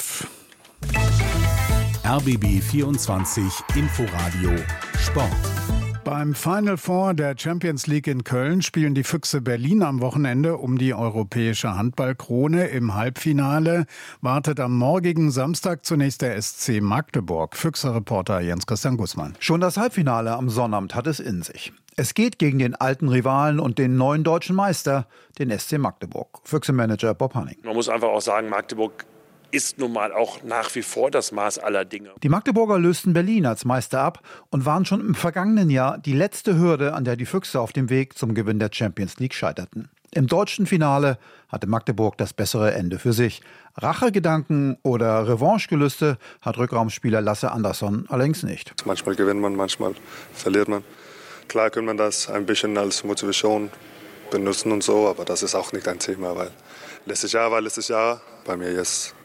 Speaker 5: RBB 24 Inforadio Sport.
Speaker 13: Beim Final Four der Champions League in Köln spielen die Füchse Berlin am Wochenende um die europäische Handballkrone. Im Halbfinale wartet am morgigen Samstag zunächst der SC Magdeburg. Füchse-Reporter Jens-Christian Gußmann.
Speaker 20: Schon das Halbfinale am Sonnabend hat es in sich. Es geht gegen den alten Rivalen und den neuen deutschen Meister, den SC Magdeburg. Füchse-Manager Bob Hanning.
Speaker 21: Man muss einfach auch sagen, Magdeburg ist nun mal auch nach wie vor das Maß aller Dinge.
Speaker 20: Die Magdeburger lösten Berlin als Meister ab und waren schon im vergangenen Jahr die letzte Hürde, an der die Füchse auf dem Weg zum Gewinn der Champions League scheiterten. Im deutschen Finale hatte Magdeburg das bessere Ende für sich. Rachegedanken oder Revanchegelüste hat Rückraumspieler Lasse Andersson allerdings nicht.
Speaker 22: Manchmal gewinnt man, manchmal verliert man. Klar kann man das ein bisschen als Motivation benutzen und so, aber das ist auch nicht ein Thema, weil letztes Jahr war letztes Jahr. Bei mir jetzt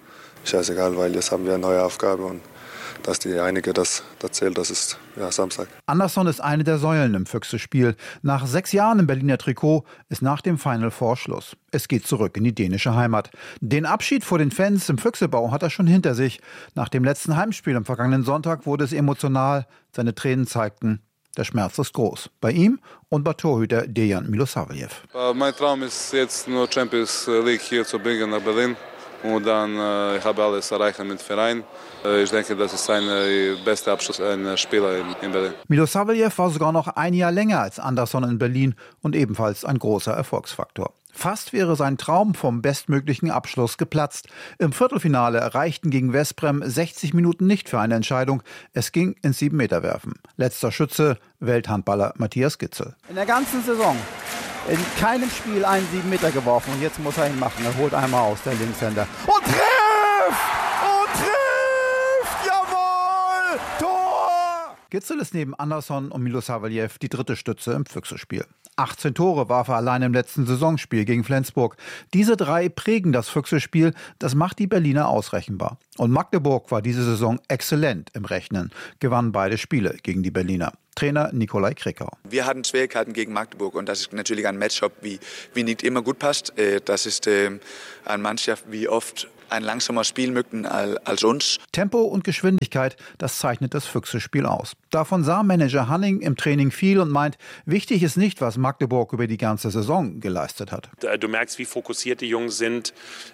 Speaker 22: scheißegal, weil jetzt haben wir eine neue Aufgabe und dass die einige das zählt, das ist Samstag.
Speaker 20: Andersson ist eine der Säulen im Füchse-Spiel. Nach 6 Jahren im Berliner Trikot ist nach dem Final Four Schluss. Es geht zurück in die dänische Heimat. Den Abschied vor den Fans im Füchsebau hat er schon hinter sich. Nach dem letzten Heimspiel am vergangenen Sonntag wurde es emotional. Seine Tränen zeigten, der Schmerz ist groß. Bei ihm und bei Torhüter Dejan Milosavljev.
Speaker 2: Mein Traum ist jetzt nur Champions League hier zu bringen nach Berlin. Und dann ich habe alles erreicht mit dem Verein. Ich denke, das ist ein bester Abschluss eines Spielers in Berlin.
Speaker 20: Milosavljev war sogar noch ein Jahr länger als Andersson in Berlin und ebenfalls ein großer Erfolgsfaktor. Fast wäre sein Traum vom bestmöglichen Abschluss geplatzt. Im Viertelfinale erreichten gegen Veszprem 60 Minuten nicht für eine Entscheidung. Es ging ins 7-Meter-Werfen. Letzter Schütze, Welthandballer Matthias Gitzel.
Speaker 3: In der ganzen Saison in keinem Spiel einen 7-Meter geworfen und jetzt muss er ihn machen. Er holt einmal aus, der Linkshänder. Und trifft! Und trifft! Jawohl! Tor!
Speaker 20: Gitzel ist neben Andersson und Milosavljev die dritte Stütze im Füchse-Spiel. 18 Tore warf er allein im letzten Saisonspiel gegen Flensburg. Diese 3 prägen das Füchse-Spiel, das macht die Berliner ausrechenbar. Und Magdeburg war diese Saison exzellent im Rechnen, gewann beide Spiele gegen die Berliner. Trainer Nikolai Krickau.
Speaker 23: Wir hatten Schwierigkeiten gegen Magdeburg und das ist natürlich ein Matchup, wie nicht immer gut passt. Das ist eine Mannschaft, wie oft ein langsamer Spiel möchten als uns.
Speaker 20: Tempo und Geschwindigkeit, das zeichnet das Füchse-Spiel aus. Davon sah Manager Hanning im Training viel und meint, wichtig ist nicht, was Magdeburg über die ganze Saison geleistet hat.
Speaker 21: Du merkst, wie fokussiert die Jungs sind,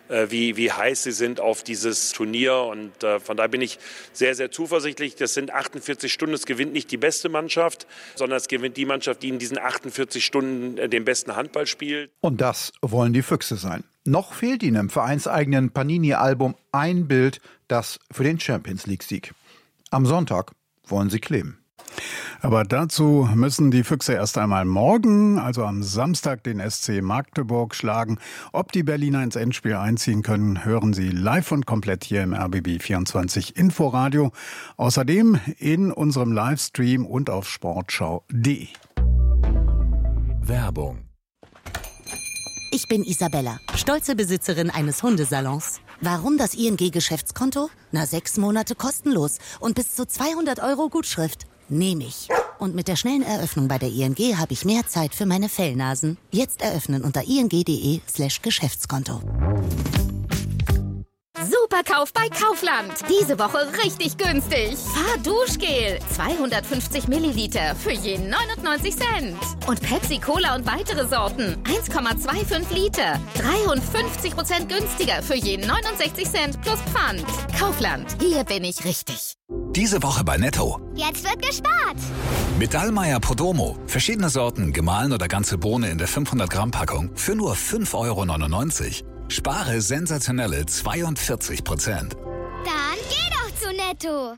Speaker 21: wie heiß sie sind auf dieses Turnier und von daher bin ich sehr, sehr zuversichtlich. Das sind 48 Stunden, es gewinnt nicht die beste Mannschaft, sondern es gewinnt die Mannschaft, die in diesen 48 Stunden den besten Handball spielt.
Speaker 20: Und das wollen die Füchse sein. Noch fehlt ihnen im vereinseigenen Panini-Album ein Bild, das für den Champions-League-Sieg. Am Sonntag wollen sie kleben.
Speaker 13: Aber dazu müssen die Füchse erst einmal morgen, also am Samstag, den SC Magdeburg schlagen. Ob die Berliner ins Endspiel einziehen können, hören Sie live und komplett hier im RBB 24 Inforadio. Außerdem in unserem Livestream und auf sportschau.de.
Speaker 5: Werbung.
Speaker 24: Ich bin Isabella, stolze Besitzerin eines Hundesalons. Warum das ING-Geschäftskonto? 6 Monate kostenlos und bis zu 200 € Gutschrift. Nehme ich. Und mit der schnellen Eröffnung bei der ING habe ich mehr Zeit für meine Fellnasen. Jetzt eröffnen unter ing.de/Geschäftskonto.
Speaker 25: Superkauf bei Kaufland. Diese Woche richtig günstig. Fahrduschgel 250 Milliliter für je 99 Cent. Und Pepsi Cola und weitere Sorten 1,25 Liter. 53% günstiger für je 69 Cent plus Pfand. Kaufland, hier bin ich richtig.
Speaker 26: Diese Woche bei Netto.
Speaker 27: Jetzt wird gespart.
Speaker 26: Mit Dallmayr Podromo. Verschiedene Sorten, gemahlen oder ganze Bohne in der 500 Gramm Packung für nur 5,99 €. Spare sensationelle 42%.
Speaker 27: Dann geh doch zu Netto.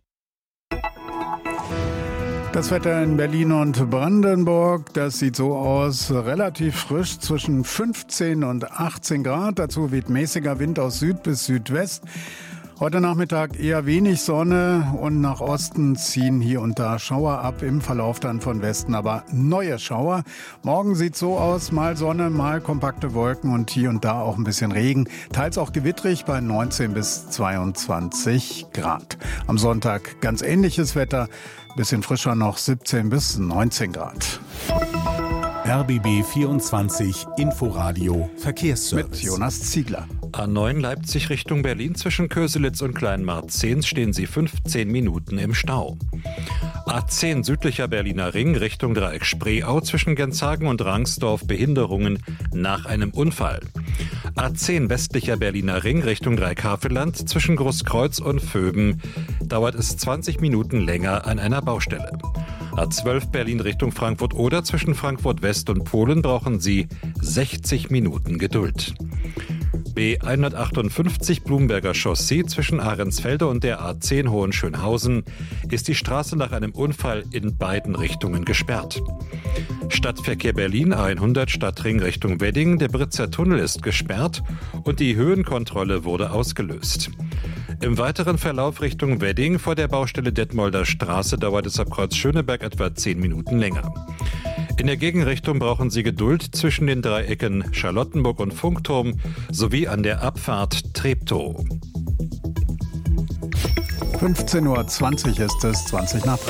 Speaker 13: Das Wetter in Berlin und Brandenburg, das sieht so aus, relativ frisch, zwischen 15 und 18 Grad. Dazu weht mäßiger Wind aus Süd bis Südwest. Heute Nachmittag eher wenig Sonne und nach Osten ziehen hier und da Schauer ab, im Verlauf dann von Westen aber neue Schauer. Morgen sieht so aus, mal Sonne, mal kompakte Wolken und hier und da auch ein bisschen Regen. Teils auch gewittrig bei 19 bis 22 Grad. Am Sonntag ganz ähnliches Wetter, bisschen frischer noch 17 bis 19 Grad.
Speaker 5: RBB 24 Inforadio Verkehrsservice.
Speaker 13: Mit Jonas Ziegler.
Speaker 12: A9 Leipzig Richtung Berlin zwischen Köselitz und Kleinmarzehns stehen Sie 15 Minuten im Stau. A10 südlicher Berliner Ring Richtung Dreieck Spreeau zwischen Genshagen und Rangsdorf Behinderungen nach einem Unfall. A10 westlicher Berliner Ring Richtung Dreieck-Havelland zwischen Großkreuz und Vöben dauert es 20 Minuten länger an einer Baustelle. A12 Berlin Richtung Frankfurt oder zwischen Frankfurt West und Polen brauchen Sie 60 Minuten Geduld. B158 Blumberger Chaussee zwischen Ahrensfelde und der A10 Hohenschönhausen ist die Straße nach einem Unfall in beiden Richtungen gesperrt. Stadtverkehr Berlin A100 Stadtring Richtung Wedding, der Britzer Tunnel ist gesperrt und die Höhenkontrolle wurde ausgelöst. Im weiteren Verlauf Richtung Wedding vor der Baustelle Detmolder Straße dauert es ab Kreuz Schöneberg etwa 10 Minuten länger. In der Gegenrichtung brauchen Sie Geduld zwischen den Dreiecken Charlottenburg und Funkturm sowie an der Abfahrt Treptow.
Speaker 13: 15:20 Uhr ist es, 20 nach 3.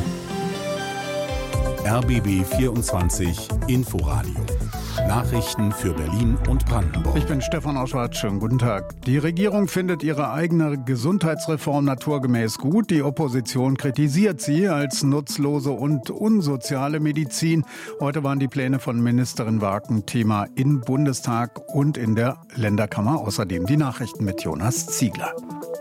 Speaker 5: RBB 24 Inforadio. Nachrichten für Berlin und Brandenburg.
Speaker 13: Ich bin Stefan Oschwart. Schönen guten Tag. Die Regierung findet ihre eigene Gesundheitsreform naturgemäß gut. Die Opposition kritisiert sie als nutzlose und unsoziale Medizin. Heute waren die Pläne von Ministerin Waken Thema im Bundestag und in der Länderkammer. Außerdem die Nachrichten mit Jonas Ziegler.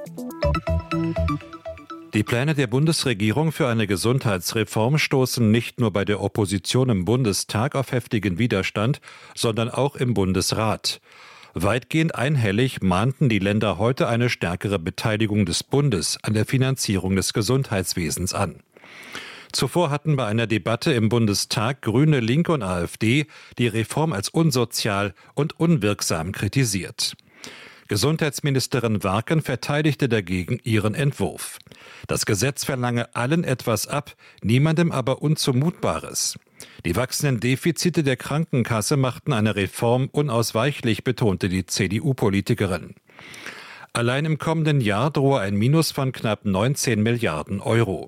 Speaker 12: Die Pläne der Bundesregierung für eine Gesundheitsreform stoßen nicht nur bei der Opposition im Bundestag auf heftigen Widerstand, sondern auch im Bundesrat. Weitgehend einhellig mahnten die Länder heute eine stärkere Beteiligung des Bundes an der Finanzierung des Gesundheitswesens an. Zuvor hatten bei einer Debatte im Bundestag Grüne, Linke und AfD die Reform als unsozial und unwirksam kritisiert. Gesundheitsministerin Waken verteidigte dagegen ihren Entwurf. Das Gesetz verlange allen etwas ab, niemandem aber Unzumutbares. Die wachsenden Defizite der Krankenkasse machten eine Reform unausweichlich, betonte die CDU-Politikerin. Allein im kommenden Jahr drohe ein Minus von knapp 19 Milliarden Euro.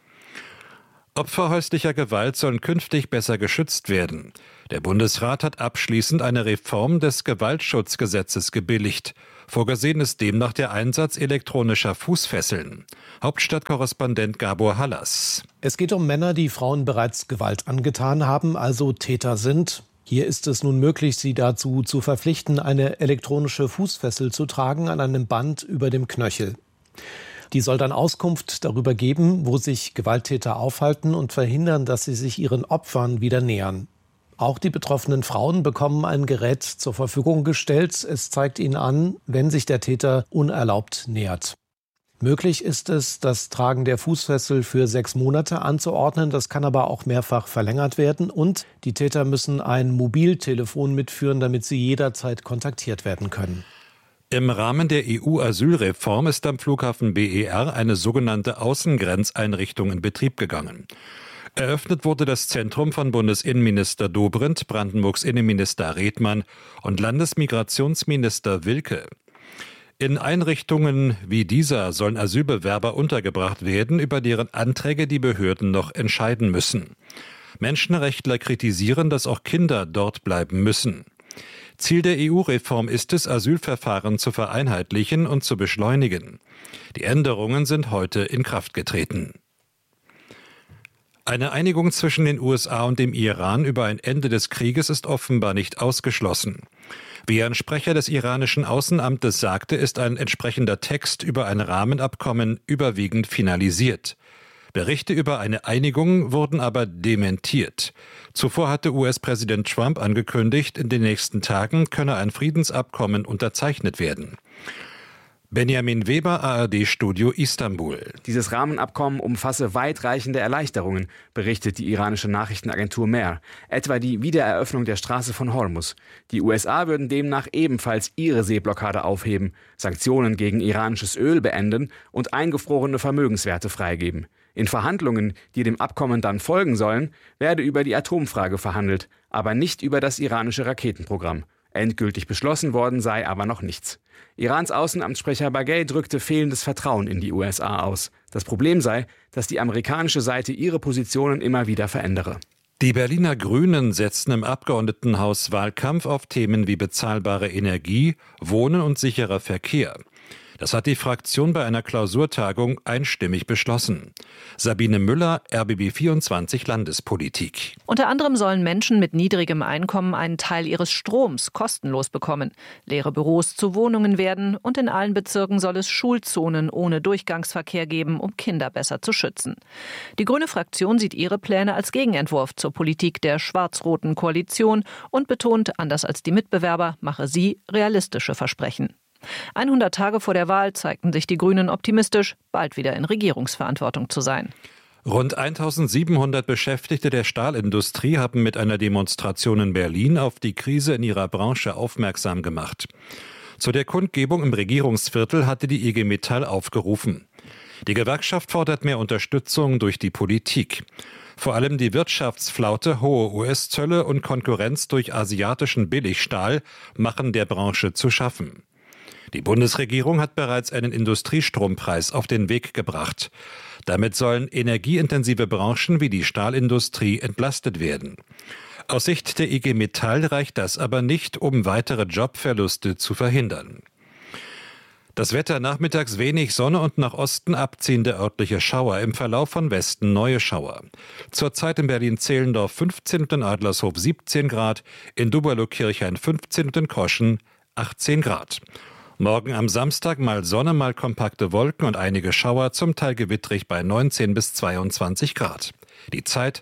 Speaker 12: Opfer häuslicher Gewalt sollen künftig besser geschützt werden. Der Bundesrat hat abschließend eine Reform des Gewaltschutzgesetzes gebilligt. Vorgesehen ist demnach der Einsatz elektronischer Fußfesseln. Hauptstadtkorrespondent Gabor Hallas.
Speaker 1: Es geht um Männer, die Frauen bereits Gewalt angetan haben, also Täter sind. Hier ist es nun möglich, sie dazu zu verpflichten, eine elektronische Fußfessel zu tragen an einem Band über dem Knöchel. Die soll dann Auskunft darüber geben, wo sich Gewalttäter aufhalten und verhindern, dass sie sich ihren Opfern wieder nähern. Auch die betroffenen Frauen bekommen ein Gerät zur Verfügung gestellt. Es zeigt ihnen an, wenn sich der Täter unerlaubt nähert. Möglich ist es, das Tragen der Fußfessel für 6 Monate anzuordnen. Das kann aber auch mehrfach verlängert werden. Und die Täter müssen ein Mobiltelefon mitführen, damit sie jederzeit kontaktiert werden können.
Speaker 12: Im Rahmen der EU-Asylreform ist am Flughafen BER eine sogenannte Außengrenzeinrichtung in Betrieb gegangen. Eröffnet wurde das Zentrum von Bundesinnenminister Dobrindt, Brandenburgs Innenminister Redmann und Landesmigrationsminister Wilke. In Einrichtungen wie dieser sollen Asylbewerber untergebracht werden, über deren Anträge die Behörden noch entscheiden müssen. Menschenrechtler kritisieren, dass auch Kinder dort bleiben müssen. Ziel der EU-Reform ist es, Asylverfahren zu vereinheitlichen und zu beschleunigen. Die Änderungen sind heute in Kraft getreten. Eine Einigung zwischen den USA und dem Iran über ein Ende des Krieges ist offenbar nicht ausgeschlossen. Wie ein Sprecher des iranischen Außenamtes sagte, ist ein entsprechender Text über ein Rahmenabkommen überwiegend finalisiert. Berichte über eine Einigung wurden aber dementiert. Zuvor hatte US-Präsident Trump angekündigt, in den nächsten Tagen könne ein Friedensabkommen unterzeichnet werden. Benjamin Weber, ARD-Studio Istanbul.
Speaker 4: Dieses Rahmenabkommen umfasse weitreichende Erleichterungen, berichtet die iranische Nachrichtenagentur Mehr, etwa die Wiedereröffnung der Straße von Hormuz. Die USA würden demnach ebenfalls ihre Seeblockade aufheben, Sanktionen gegen iranisches Öl beenden und eingefrorene Vermögenswerte freigeben. In Verhandlungen, die dem Abkommen dann folgen sollen, werde über die Atomfrage verhandelt, aber nicht über das iranische Raketenprogramm. Endgültig beschlossen worden sei aber noch nichts. Irans Außenamtssprecher Baghei drückte fehlendes Vertrauen in die USA aus. Das Problem sei, dass die amerikanische Seite ihre Positionen immer wieder verändere.
Speaker 12: Die Berliner Grünen setzen im Abgeordnetenhaus Wahlkampf auf Themen wie bezahlbare Energie, Wohnen und sicherer Verkehr. Das hat die Fraktion bei einer Klausurtagung einstimmig beschlossen. Sabine Müller, RBB 24 Landespolitik.
Speaker 6: Unter anderem sollen Menschen mit niedrigem Einkommen einen Teil ihres Stroms kostenlos bekommen. Leere Büros zu Wohnungen werden und in allen Bezirken soll es Schulzonen ohne Durchgangsverkehr geben, um Kinder besser zu schützen. Die grüne Fraktion sieht ihre Pläne als Gegenentwurf zur Politik der schwarz-roten Koalition und betont, anders als die Mitbewerber, mache sie realistische Versprechen. 100 Tage vor der Wahl zeigten sich die Grünen optimistisch, bald wieder in Regierungsverantwortung zu sein.
Speaker 12: Rund 1700 Beschäftigte der Stahlindustrie haben mit einer Demonstration in Berlin auf die Krise in ihrer Branche aufmerksam gemacht. Zu der Kundgebung im Regierungsviertel hatte die IG Metall aufgerufen. Die Gewerkschaft fordert mehr Unterstützung durch die Politik. Vor allem die Wirtschaftsflaute, hohe US-Zölle und Konkurrenz durch asiatischen Billigstahl machen der Branche zu schaffen. Die Bundesregierung hat bereits einen Industriestrompreis auf den Weg gebracht. Damit sollen energieintensive Branchen wie die Stahlindustrie entlastet werden. Aus Sicht der IG Metall reicht das aber nicht, um weitere Jobverluste zu verhindern. Das Wetter: nachmittags wenig Sonne und nach Osten abziehende örtliche Schauer, im Verlauf von Westen neue Schauer. Zurzeit in Berlin-Zehlendorf 15 und in Adlershof 17 Grad, in Duberlo-Kirchhain 15 und in Koschen 18 Grad. Morgen am Samstag mal Sonne, mal kompakte Wolken und einige Schauer, zum Teil gewittrig bei 19 bis 22 Grad. Die Zeit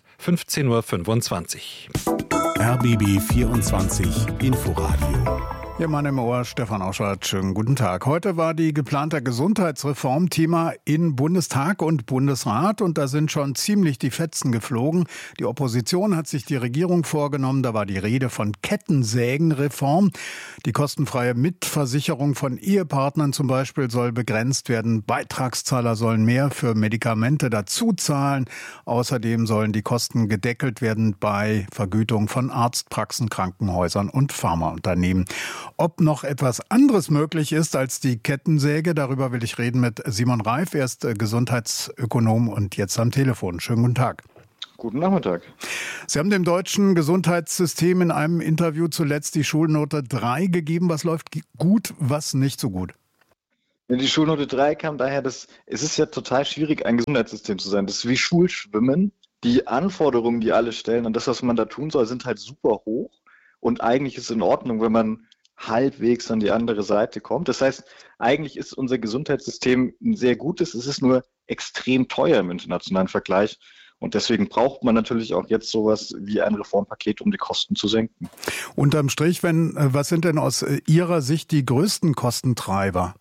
Speaker 12: 15:25 Uhr.
Speaker 5: RBB 24 Inforadio.
Speaker 13: Ihr Mann im Ohr, Stefan Auschert, schönen guten Tag. Heute war die geplante Gesundheitsreform Thema in Bundestag und Bundesrat und da sind schon ziemlich die Fetzen geflogen. Die Opposition hat sich die Regierung vorgenommen, da war die Rede von Kettensägenreform. Die kostenfreie Mitversicherung von Ehepartnern zum Beispiel soll begrenzt werden. Beitragszahler sollen mehr für Medikamente dazu zahlen. Außerdem sollen die Kosten gedeckelt werden bei Vergütung von Arztpraxen, Krankenhäusern und Pharmaunternehmen. Ob noch etwas anderes möglich ist als die Kettensäge, darüber will ich reden mit Simon Reif. Er ist Gesundheitsökonom und jetzt am Telefon. Schönen guten Tag.
Speaker 7: Guten Nachmittag.
Speaker 13: Sie haben dem deutschen Gesundheitssystem in einem Interview zuletzt die Schulnote 3 gegeben. Was läuft gut, was nicht so gut?
Speaker 7: Die Schulnote 3 kam daher, es ist ja total schwierig, ein Gesundheitssystem zu sein. Das ist wie Schulschwimmen. Die Anforderungen, die alle stellen und das, was man da tun soll, sind halt super hoch. Und eigentlich ist es in Ordnung, wenn man halbwegs an die andere Seite kommt. Das heißt, eigentlich ist unser Gesundheitssystem ein sehr gutes, es ist nur extrem teuer im internationalen Vergleich und deswegen braucht man natürlich auch jetzt sowas wie ein Reformpaket, um die Kosten zu senken.
Speaker 13: Unterm Strich, was sind denn aus Ihrer Sicht die größten Kostentreiber?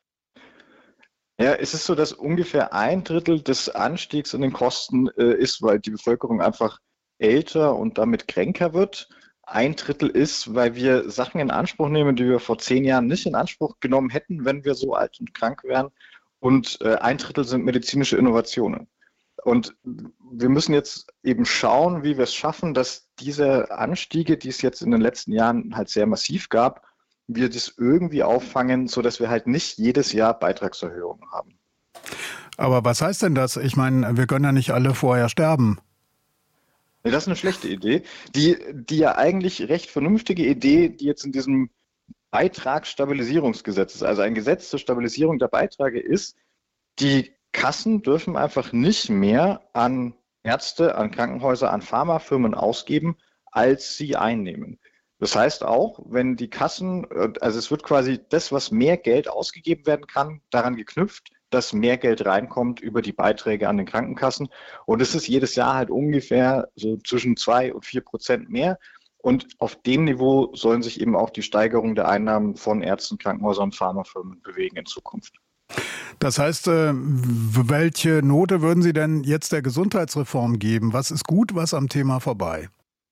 Speaker 7: Ja, es ist so, dass ungefähr 1/3 des Anstiegs in den Kosten ist, weil die Bevölkerung einfach älter und damit kränker wird. 1/3 ist, weil wir Sachen in Anspruch nehmen, die wir vor 10 Jahren nicht in Anspruch genommen hätten, wenn wir so alt und krank wären. Und 1/3 sind medizinische Innovationen. Und wir müssen jetzt eben schauen, wie wir es schaffen, dass diese Anstiege, die es jetzt in den letzten Jahren halt sehr massiv gab, wir das irgendwie auffangen, sodass wir halt nicht jedes Jahr Beitragserhöhungen haben.
Speaker 13: Aber was heißt denn das? Ich meine, wir können ja nicht alle vorher sterben.
Speaker 7: Das ist eine schlechte Idee. Die ja eigentlich recht vernünftige Idee, die jetzt in diesem Beitragsstabilisierungsgesetz ist, also ein Gesetz zur Stabilisierung der Beiträge ist, die Kassen dürfen einfach nicht mehr an Ärzte, an Krankenhäuser, an Pharmafirmen ausgeben, als sie einnehmen. Das heißt auch, wenn die Kassen, also es wird quasi das, was mehr Geld ausgegeben werden kann, daran geknüpft, dass mehr Geld reinkommt über die Beiträge an den Krankenkassen. Und es ist jedes Jahr halt ungefähr so zwischen 2% und 4% mehr. Und auf dem Niveau sollen sich eben auch die Steigerung der Einnahmen von Ärzten, Krankenhäusern und Pharmafirmen bewegen in Zukunft.
Speaker 13: Das heißt, welche Note würden Sie denn jetzt der Gesundheitsreform geben? Was ist gut, was am Thema vorbei?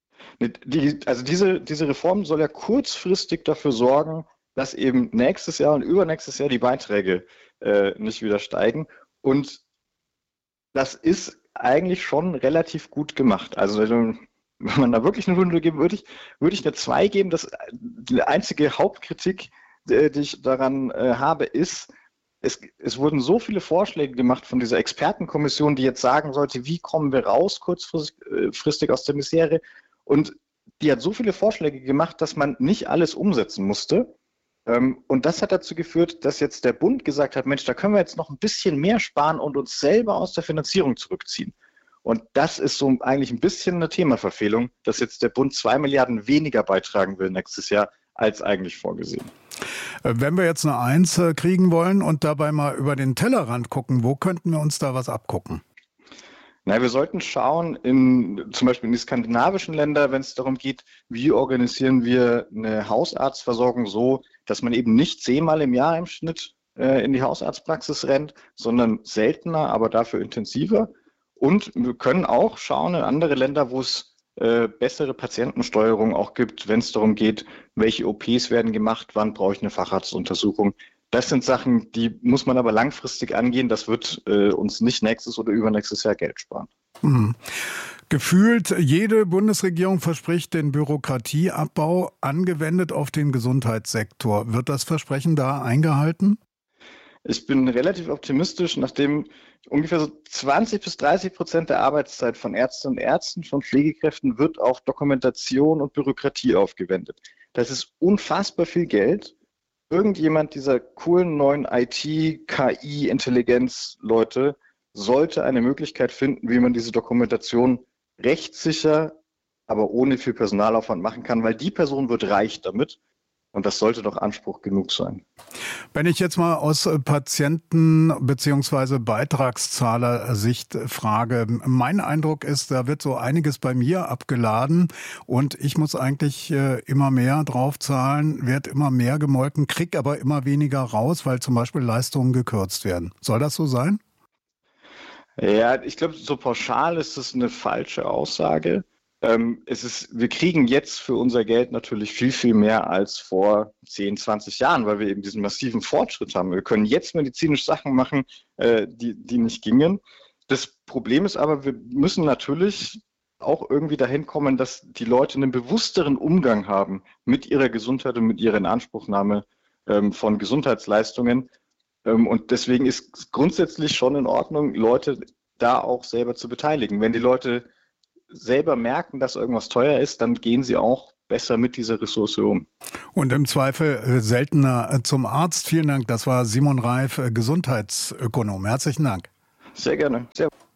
Speaker 7: Diese Reform soll ja kurzfristig dafür sorgen, dass eben nächstes Jahr und übernächstes Jahr die Beiträge nicht wieder steigen. Und das ist eigentlich schon relativ gut gemacht. Also wenn man da wirklich eine Runde geben würde, würde ich eine 2 geben. Die einzige Hauptkritik, die ich daran habe, ist, es wurden so viele Vorschläge gemacht von dieser Expertenkommission, die jetzt sagen sollte, wie kommen wir raus kurzfristig aus der Misere. Und die hat so viele Vorschläge gemacht, dass man nicht alles umsetzen musste. Und das hat dazu geführt, dass jetzt der Bund gesagt hat, Mensch, da können wir jetzt noch ein bisschen mehr sparen und uns selber aus der Finanzierung zurückziehen. Und das ist so eigentlich ein bisschen eine Themaverfehlung, dass jetzt der Bund 2 Milliarden weniger beitragen will nächstes Jahr, als eigentlich vorgesehen.
Speaker 13: Wenn wir jetzt eine 1 kriegen wollen und dabei mal über den Tellerrand gucken, wo könnten wir uns da was abgucken?
Speaker 7: Na, wir sollten schauen, zum Beispiel in die skandinavischen Länder, wenn es darum geht, wie organisieren wir eine Hausarztversorgung so, dass man eben nicht 10-mal im Jahr im Schnitt in die Hausarztpraxis rennt, sondern seltener, aber dafür intensiver. Und wir können auch schauen in andere Länder, wo es bessere Patientensteuerung auch gibt, wenn es darum geht, welche OPs werden gemacht, wann brauche ich eine Facharztuntersuchung. Das sind Sachen, die muss man aber langfristig angehen. Das wird uns nicht nächstes oder übernächstes Jahr Geld sparen.
Speaker 13: Gefühlt jede Bundesregierung verspricht den Bürokratieabbau angewendet auf den Gesundheitssektor. Wird das Versprechen da eingehalten?
Speaker 7: Ich bin relativ optimistisch, nachdem ungefähr so 20-30% der Arbeitszeit von Ärztinnen und Ärzten, von Pflegekräften wird auf Dokumentation und Bürokratie aufgewendet. Das ist unfassbar viel Geld. Irgendjemand dieser coolen neuen IT-, KI-, Intelligenz-Leute sollte eine Möglichkeit finden, wie man diese Dokumentation rechtssicher, aber ohne viel Personalaufwand machen kann, weil die Person wird reich damit. Und das sollte doch Anspruch genug sein.
Speaker 13: Wenn ich jetzt mal aus Patienten- bzw. Beitragszahler-Sicht frage, mein Eindruck ist, da wird so einiges bei mir abgeladen und ich muss eigentlich immer mehr draufzahlen, werde immer mehr gemolken, kriege aber immer weniger raus, weil zum Beispiel Leistungen gekürzt werden. Soll das so sein?
Speaker 7: Ja, ich glaube, so pauschal ist es eine falsche Aussage. Wir kriegen jetzt für unser Geld natürlich viel, viel mehr als vor 10, 20 Jahren, weil wir eben diesen massiven Fortschritt haben. Wir können jetzt medizinisch Sachen machen, die nicht gingen. Das Problem ist aber, wir müssen natürlich auch irgendwie dahin kommen, dass die Leute einen bewussteren Umgang haben mit ihrer Gesundheit und mit ihrer Inanspruchnahme von Gesundheitsleistungen. Und deswegen ist es grundsätzlich schon in Ordnung, Leute da auch selber zu beteiligen. Wenn die Leute selber merken, dass irgendwas teuer ist, dann gehen sie auch besser mit dieser Ressource um.
Speaker 13: Und im Zweifel seltener zum Arzt. Vielen Dank. Das war Simon Reif, Gesundheitsökonom. Herzlichen Dank.
Speaker 7: Sehr gerne.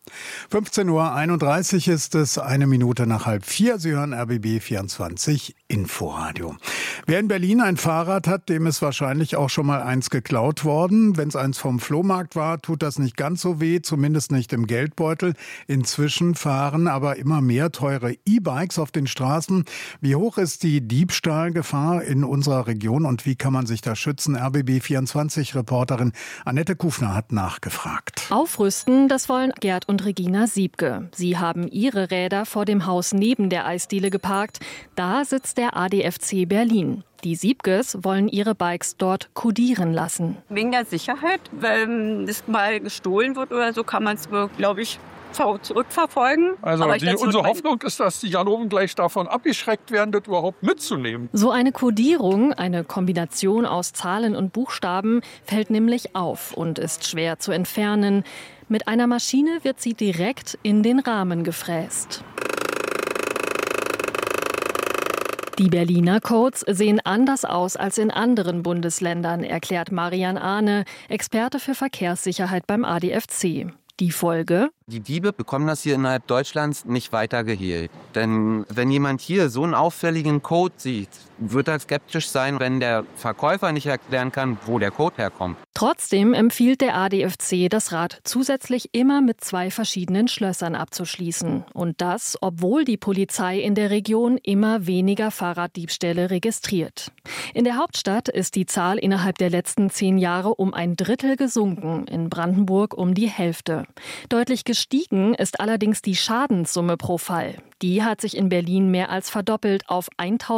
Speaker 13: 15:31 Uhr ist es, 3:01. Sie hören RBB 24 Inforadio. Wer in Berlin ein Fahrrad hat, dem ist wahrscheinlich auch schon mal eins geklaut worden. Wenn es eins vom Flohmarkt war, tut das nicht ganz so weh, zumindest nicht im Geldbeutel. Inzwischen fahren aber immer mehr teure E-Bikes auf den Straßen. Wie hoch ist die Diebstahlgefahr in unserer Region und wie kann man sich da schützen? RBB 24 Reporterin Annette Kufner hat nachgefragt.
Speaker 8: Aufrüsten, das wollen Gerd und Regina Siebke. Sie haben ihre Räder vor dem Haus neben der Eisdiele geparkt. Da sitzt der ADFC Berlin. Die Siebkes wollen ihre Bikes dort kodieren lassen.
Speaker 9: Wegen der Sicherheit, wenn es mal gestohlen wird oder so, kann man es, glaube ich, zurückverfolgen.
Speaker 10: Also unsere Hoffnung ist, dass die Ganoven gleich davon abgeschreckt werden, das überhaupt mitzunehmen.
Speaker 8: So eine Kodierung, eine Kombination aus Zahlen und Buchstaben, fällt nämlich auf und ist schwer zu entfernen. Mit einer Maschine wird sie direkt in den Rahmen gefräst. Die Berliner Codes sehen anders aus als in anderen Bundesländern, erklärt Marian Ahne, Experte für Verkehrssicherheit beim ADFC. Die Folge?
Speaker 14: Die Diebe bekommen das hier innerhalb Deutschlands nicht weiter gehehlt. Denn wenn jemand hier so einen auffälligen Code sieht, wird er skeptisch sein, wenn der Verkäufer nicht erklären kann, wo der Code herkommt.
Speaker 8: Trotzdem empfiehlt der ADFC, das Rad zusätzlich immer mit 2 verschiedenen Schlössern abzuschließen. Und das, obwohl die Polizei in der Region immer weniger Fahrraddiebstähle registriert. In der Hauptstadt ist die Zahl innerhalb der letzten 10 Jahre um 1/3 gesunken, in Brandenburg um die Hälfte. Deutlich gestiegen ist allerdings die Schadenssumme pro Fall. Die hat sich in Berlin mehr als verdoppelt auf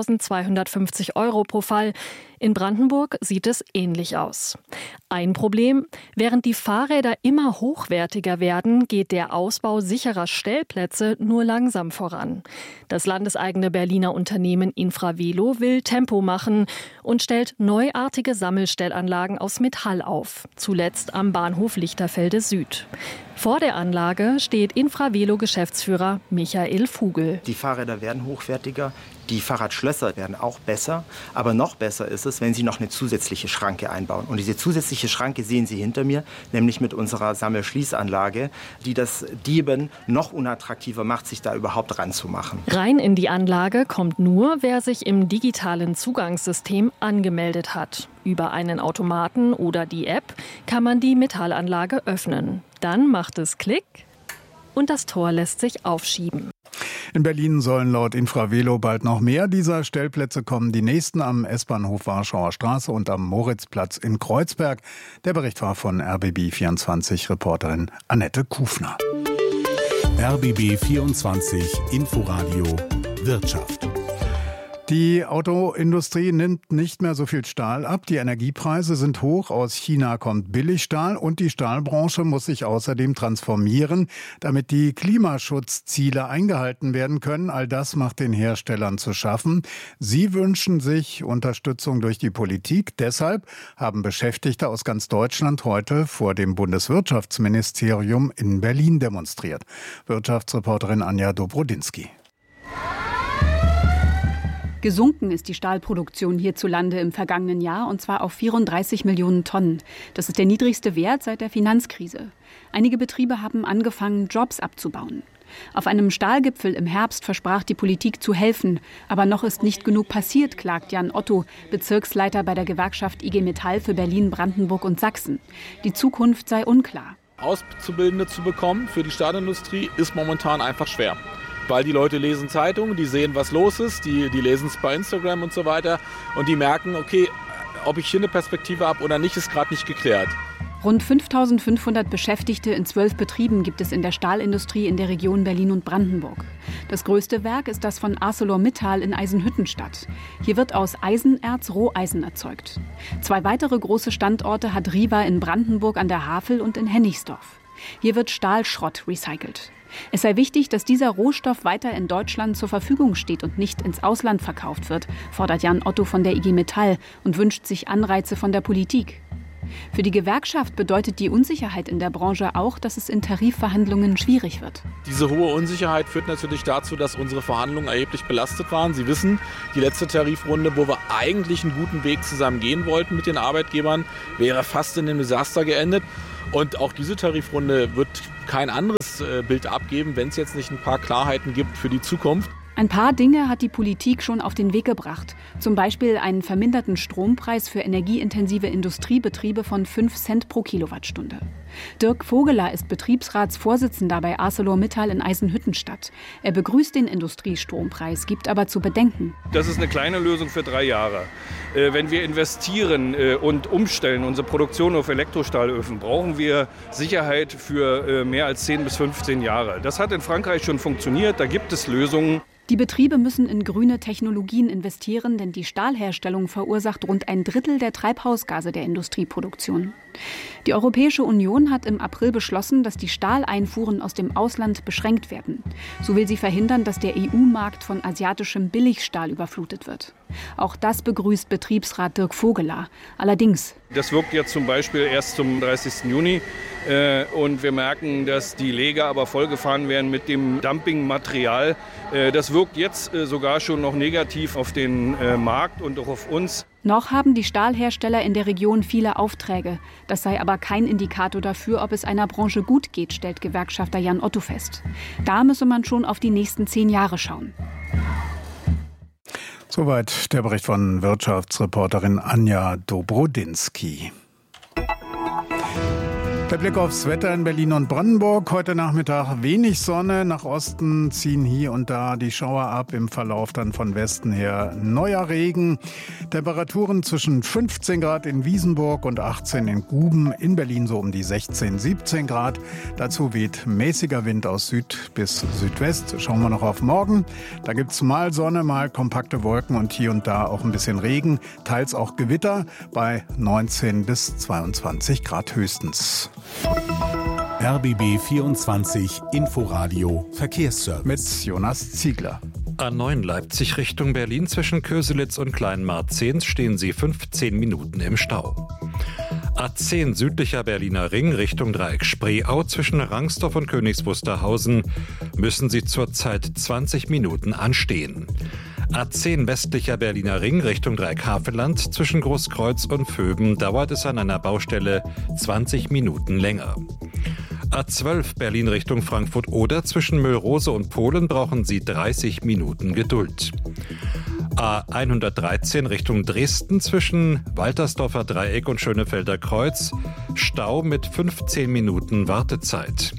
Speaker 8: 1.250 € pro Fall. In Brandenburg sieht es ähnlich aus. Ein Problem: Während die Fahrräder immer hochwertiger werden, geht der Ausbau sicherer Stellplätze nur langsam voran. Das landeseigene Berliner Unternehmen Infravelo will Tempo machen und stellt neuartige Sammelstellanlagen aus Metall auf, zuletzt am Bahnhof Lichterfelde Süd. Vor der Anlage steht Infravelo-Geschäftsführer Michael Vogel.
Speaker 15: Die Fahrräder werden hochwertiger, die Fahrradschlösser werden auch besser. Aber noch besser ist es, wenn Sie noch eine zusätzliche Schranke einbauen. Und diese zusätzliche Schranke sehen Sie hinter mir, nämlich mit unserer Sammelschließanlage, die das Dieben noch unattraktiver macht, sich da überhaupt ranzumachen.
Speaker 8: Rein in die Anlage kommt nur, wer sich im digitalen Zugangssystem angemeldet hat. Über einen Automaten oder die App kann man die Metallanlage öffnen. Dann macht es Klick und das Tor lässt sich aufschieben.
Speaker 13: In Berlin sollen laut Infravelo bald noch mehr dieser Stellplätze kommen. Die nächsten am S-Bahnhof Warschauer Straße und am Moritzplatz in Kreuzberg. Der Bericht war von RBB24-Reporterin Annette Kufner.
Speaker 5: RBB 24 Inforadio Wirtschaft.
Speaker 13: Die Autoindustrie nimmt nicht mehr so viel Stahl ab. Die Energiepreise sind hoch. Aus China kommt Billigstahl und die Stahlbranche muss sich außerdem transformieren, damit die Klimaschutzziele eingehalten werden können. All das macht den Herstellern zu schaffen. Sie wünschen sich Unterstützung durch die Politik. Deshalb haben Beschäftigte aus ganz Deutschland heute vor dem Bundeswirtschaftsministerium in Berlin demonstriert. Wirtschaftsreporterin Anja Dobrodinsky.
Speaker 2: Gesunken ist die Stahlproduktion hierzulande im vergangenen Jahr, und zwar auf 34 Millionen Tonnen. Das ist der niedrigste Wert seit der Finanzkrise. Einige Betriebe haben angefangen, Jobs abzubauen. Auf einem Stahlgipfel im Herbst versprach die Politik zu helfen. Aber noch ist nicht genug passiert, klagt Jan Otto, Bezirksleiter bei der Gewerkschaft IG Metall für Berlin, Brandenburg und Sachsen. Die Zukunft sei unklar.
Speaker 11: Auszubildende zu bekommen für die Stahlindustrie ist momentan einfach schwer. Weil die Leute lesen Zeitungen, die sehen, was los ist, die lesen es bei Instagram und so weiter und die merken, okay, ob ich hier eine Perspektive habe oder nicht, ist gerade nicht geklärt.
Speaker 2: Rund 5.500 Beschäftigte in 12 Betrieben gibt es in der Stahlindustrie in der Region Berlin und Brandenburg. Das größte Werk ist das von ArcelorMittal in Eisenhüttenstadt. Hier wird aus Eisenerz Roheisen erzeugt. 2 weitere große Standorte hat Riva in Brandenburg an der Havel und in Hennigsdorf. Hier wird Stahlschrott recycelt. Es sei wichtig, dass dieser Rohstoff weiter in Deutschland zur Verfügung steht und nicht ins Ausland verkauft wird, fordert Jan Otto von der IG Metall und wünscht sich Anreize von der Politik. Für die Gewerkschaft bedeutet die Unsicherheit in der Branche auch, dass es in Tarifverhandlungen schwierig wird.
Speaker 11: Diese hohe Unsicherheit führt natürlich dazu, dass unsere Verhandlungen erheblich belastet waren. Sie wissen, die letzte Tarifrunde, wo wir eigentlich einen guten Weg zusammen gehen wollten mit den Arbeitgebern, wäre fast in einem Desaster geendet. Und auch diese Tarifrunde wird kein anderes Bild abgeben, wenn es jetzt nicht ein paar Klarheiten gibt für die Zukunft.
Speaker 2: Ein paar Dinge hat die Politik schon auf den Weg gebracht. Zum Beispiel einen verminderten Strompreis für energieintensive Industriebetriebe von 5 Cent pro Kilowattstunde. Dirk Vogeler ist Betriebsratsvorsitzender bei ArcelorMittal in Eisenhüttenstadt. Er begrüßt den Industriestrompreis, gibt aber zu bedenken.
Speaker 16: Das ist eine kleine Lösung für 3 Jahre. Wenn wir investieren und umstellen unsere Produktion auf Elektrostahlöfen, brauchen wir Sicherheit für mehr als 10 bis 15 Jahre. Das hat in Frankreich schon funktioniert, da gibt es Lösungen.
Speaker 2: Die Betriebe müssen in grüne Technologien investieren, denn die Stahlherstellung verursacht rund 1/3 der Treibhausgase der Industrieproduktion. Die Europäische Union hat im April beschlossen, dass die Stahleinfuhren aus dem Ausland beschränkt werden. So will sie verhindern, dass der EU-Markt von asiatischem Billigstahl überflutet wird. Auch das begrüßt Betriebsrat Dirk Vogeler. Allerdings:
Speaker 16: Das wirkt jetzt zum Beispiel erst zum 30. Juni. Und wir merken, dass die Lager aber vollgefahren werden mit dem Dumpingmaterial. Das wirkt jetzt sogar schon noch negativ auf den Markt und auch auf uns.
Speaker 2: Noch haben die Stahlhersteller in der Region viele Aufträge. Das sei aber kein Indikator dafür, ob es einer Branche gut geht, stellt Gewerkschafter Jan Otto fest. Da müsse man schon auf die nächsten 10 Jahre schauen.
Speaker 13: Soweit der Bericht von Wirtschaftsreporterin Anja Dobrodinsky. Der Blick aufs Wetter in Berlin und Brandenburg. Heute Nachmittag wenig Sonne. Nach Osten ziehen hier und da die Schauer ab. Im Verlauf dann von Westen her neuer Regen. Temperaturen zwischen 15 Grad in Wiesenburg und 18 in Guben. In Berlin so um die 16, 17 Grad. Dazu weht mäßiger Wind aus Süd bis Südwest. Schauen wir noch auf morgen. Da gibt's mal Sonne, mal kompakte Wolken und hier und da auch ein bisschen Regen. Teils auch Gewitter bei 19 bis 22 Grad höchstens.
Speaker 5: RBB 24 Inforadio Verkehrsservice
Speaker 13: mit Jonas Ziegler.
Speaker 12: A9 Leipzig Richtung Berlin zwischen Köselitz und Kleinmarzehns stehen Sie 15 Minuten im Stau. A10 südlicher Berliner Ring Richtung Dreieck Spreeau zwischen Rangsdorf und Königs Wusterhausen müssen Sie zurzeit 20 Minuten anstehen. A10 westlicher Berliner Ring Richtung Dreieck Havelland zwischen Großkreuz und Vöben dauert es an einer Baustelle 20 Minuten länger. A12 Berlin Richtung Frankfurt-Oder zwischen Müllrose und Polen brauchen Sie 30 Minuten Geduld. A113 Richtung Dresden zwischen Waltersdorfer Dreieck und Schönefelder Kreuz Stau mit 15 Minuten Wartezeit.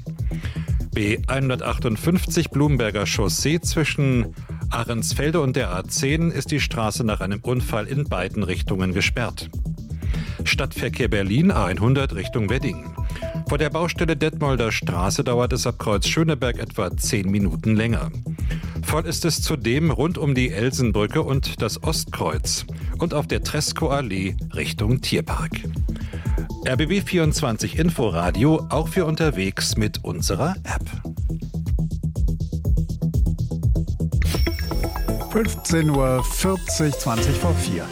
Speaker 12: B158 Blumberger Chaussee zwischen Ahrensfelde und der A10 ist die Straße nach einem Unfall in beiden Richtungen gesperrt. Stadtverkehr Berlin A100 Richtung Wedding. Vor der Baustelle Detmolder Straße dauert es ab Kreuz Schöneberg etwa 10 Minuten länger. Voll ist es zudem rund um die Elsenbrücke und das Ostkreuz und auf der Tresco-Allee Richtung Tierpark. RBB 24 Inforadio auch für unterwegs mit unserer App.
Speaker 13: 15:40 Uhr, 20 vor 4.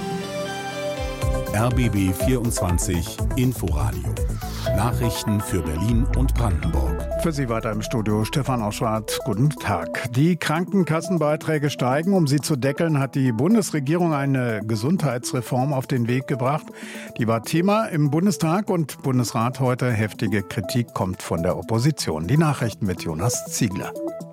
Speaker 5: RBB 24 Inforadio. Nachrichten für Berlin und Brandenburg.
Speaker 13: Für Sie weiter im Studio Stefan Oschwart. Guten Tag. Die Krankenkassenbeiträge steigen. Um sie zu deckeln, hat die Bundesregierung eine Gesundheitsreform auf den Weg gebracht. Die war Thema im Bundestag und Bundesrat heute. Heftige Kritik kommt von der Opposition. Die Nachrichten mit Jonas Ziegler.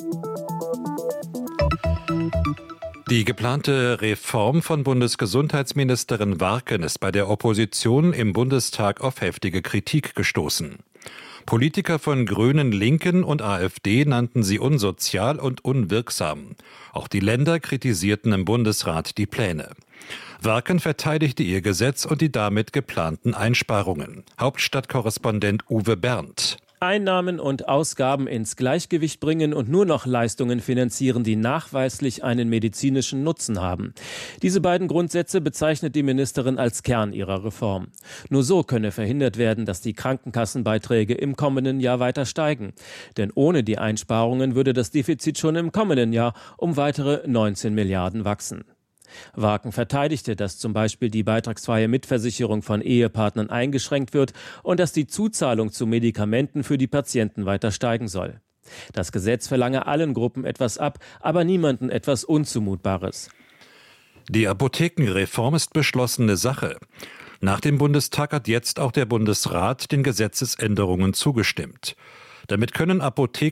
Speaker 12: Die geplante Reform von Bundesgesundheitsministerin Warken ist bei der Opposition im Bundestag auf heftige Kritik gestoßen. Politiker von Grünen, Linken und AfD nannten sie unsozial und unwirksam. Auch die Länder kritisierten im Bundesrat die Pläne. Warken verteidigte ihr Gesetz und die damit geplanten Einsparungen. Hauptstadtkorrespondent Uwe Berndt.
Speaker 3: Einnahmen und Ausgaben ins Gleichgewicht bringen und nur noch Leistungen finanzieren, die nachweislich einen medizinischen Nutzen haben. Diese beiden Grundsätze bezeichnet die Ministerin als Kern ihrer Reform. Nur so könne verhindert werden, dass die Krankenkassenbeiträge im kommenden Jahr weiter steigen. Denn ohne die Einsparungen würde das Defizit schon im kommenden Jahr um weitere 19 Milliarden wachsen. Warken verteidigte, dass zum Beispiel die beitragsfreie Mitversicherung von Ehepartnern eingeschränkt wird und dass die Zuzahlung zu Medikamenten für die Patienten weiter steigen soll. Das Gesetz verlange allen Gruppen etwas ab, aber niemandem etwas Unzumutbares.
Speaker 12: Die Apothekenreform ist beschlossene Sache. Nach dem Bundestag hat jetzt auch der Bundesrat den Gesetzesänderungen zugestimmt. Damit können Apotheken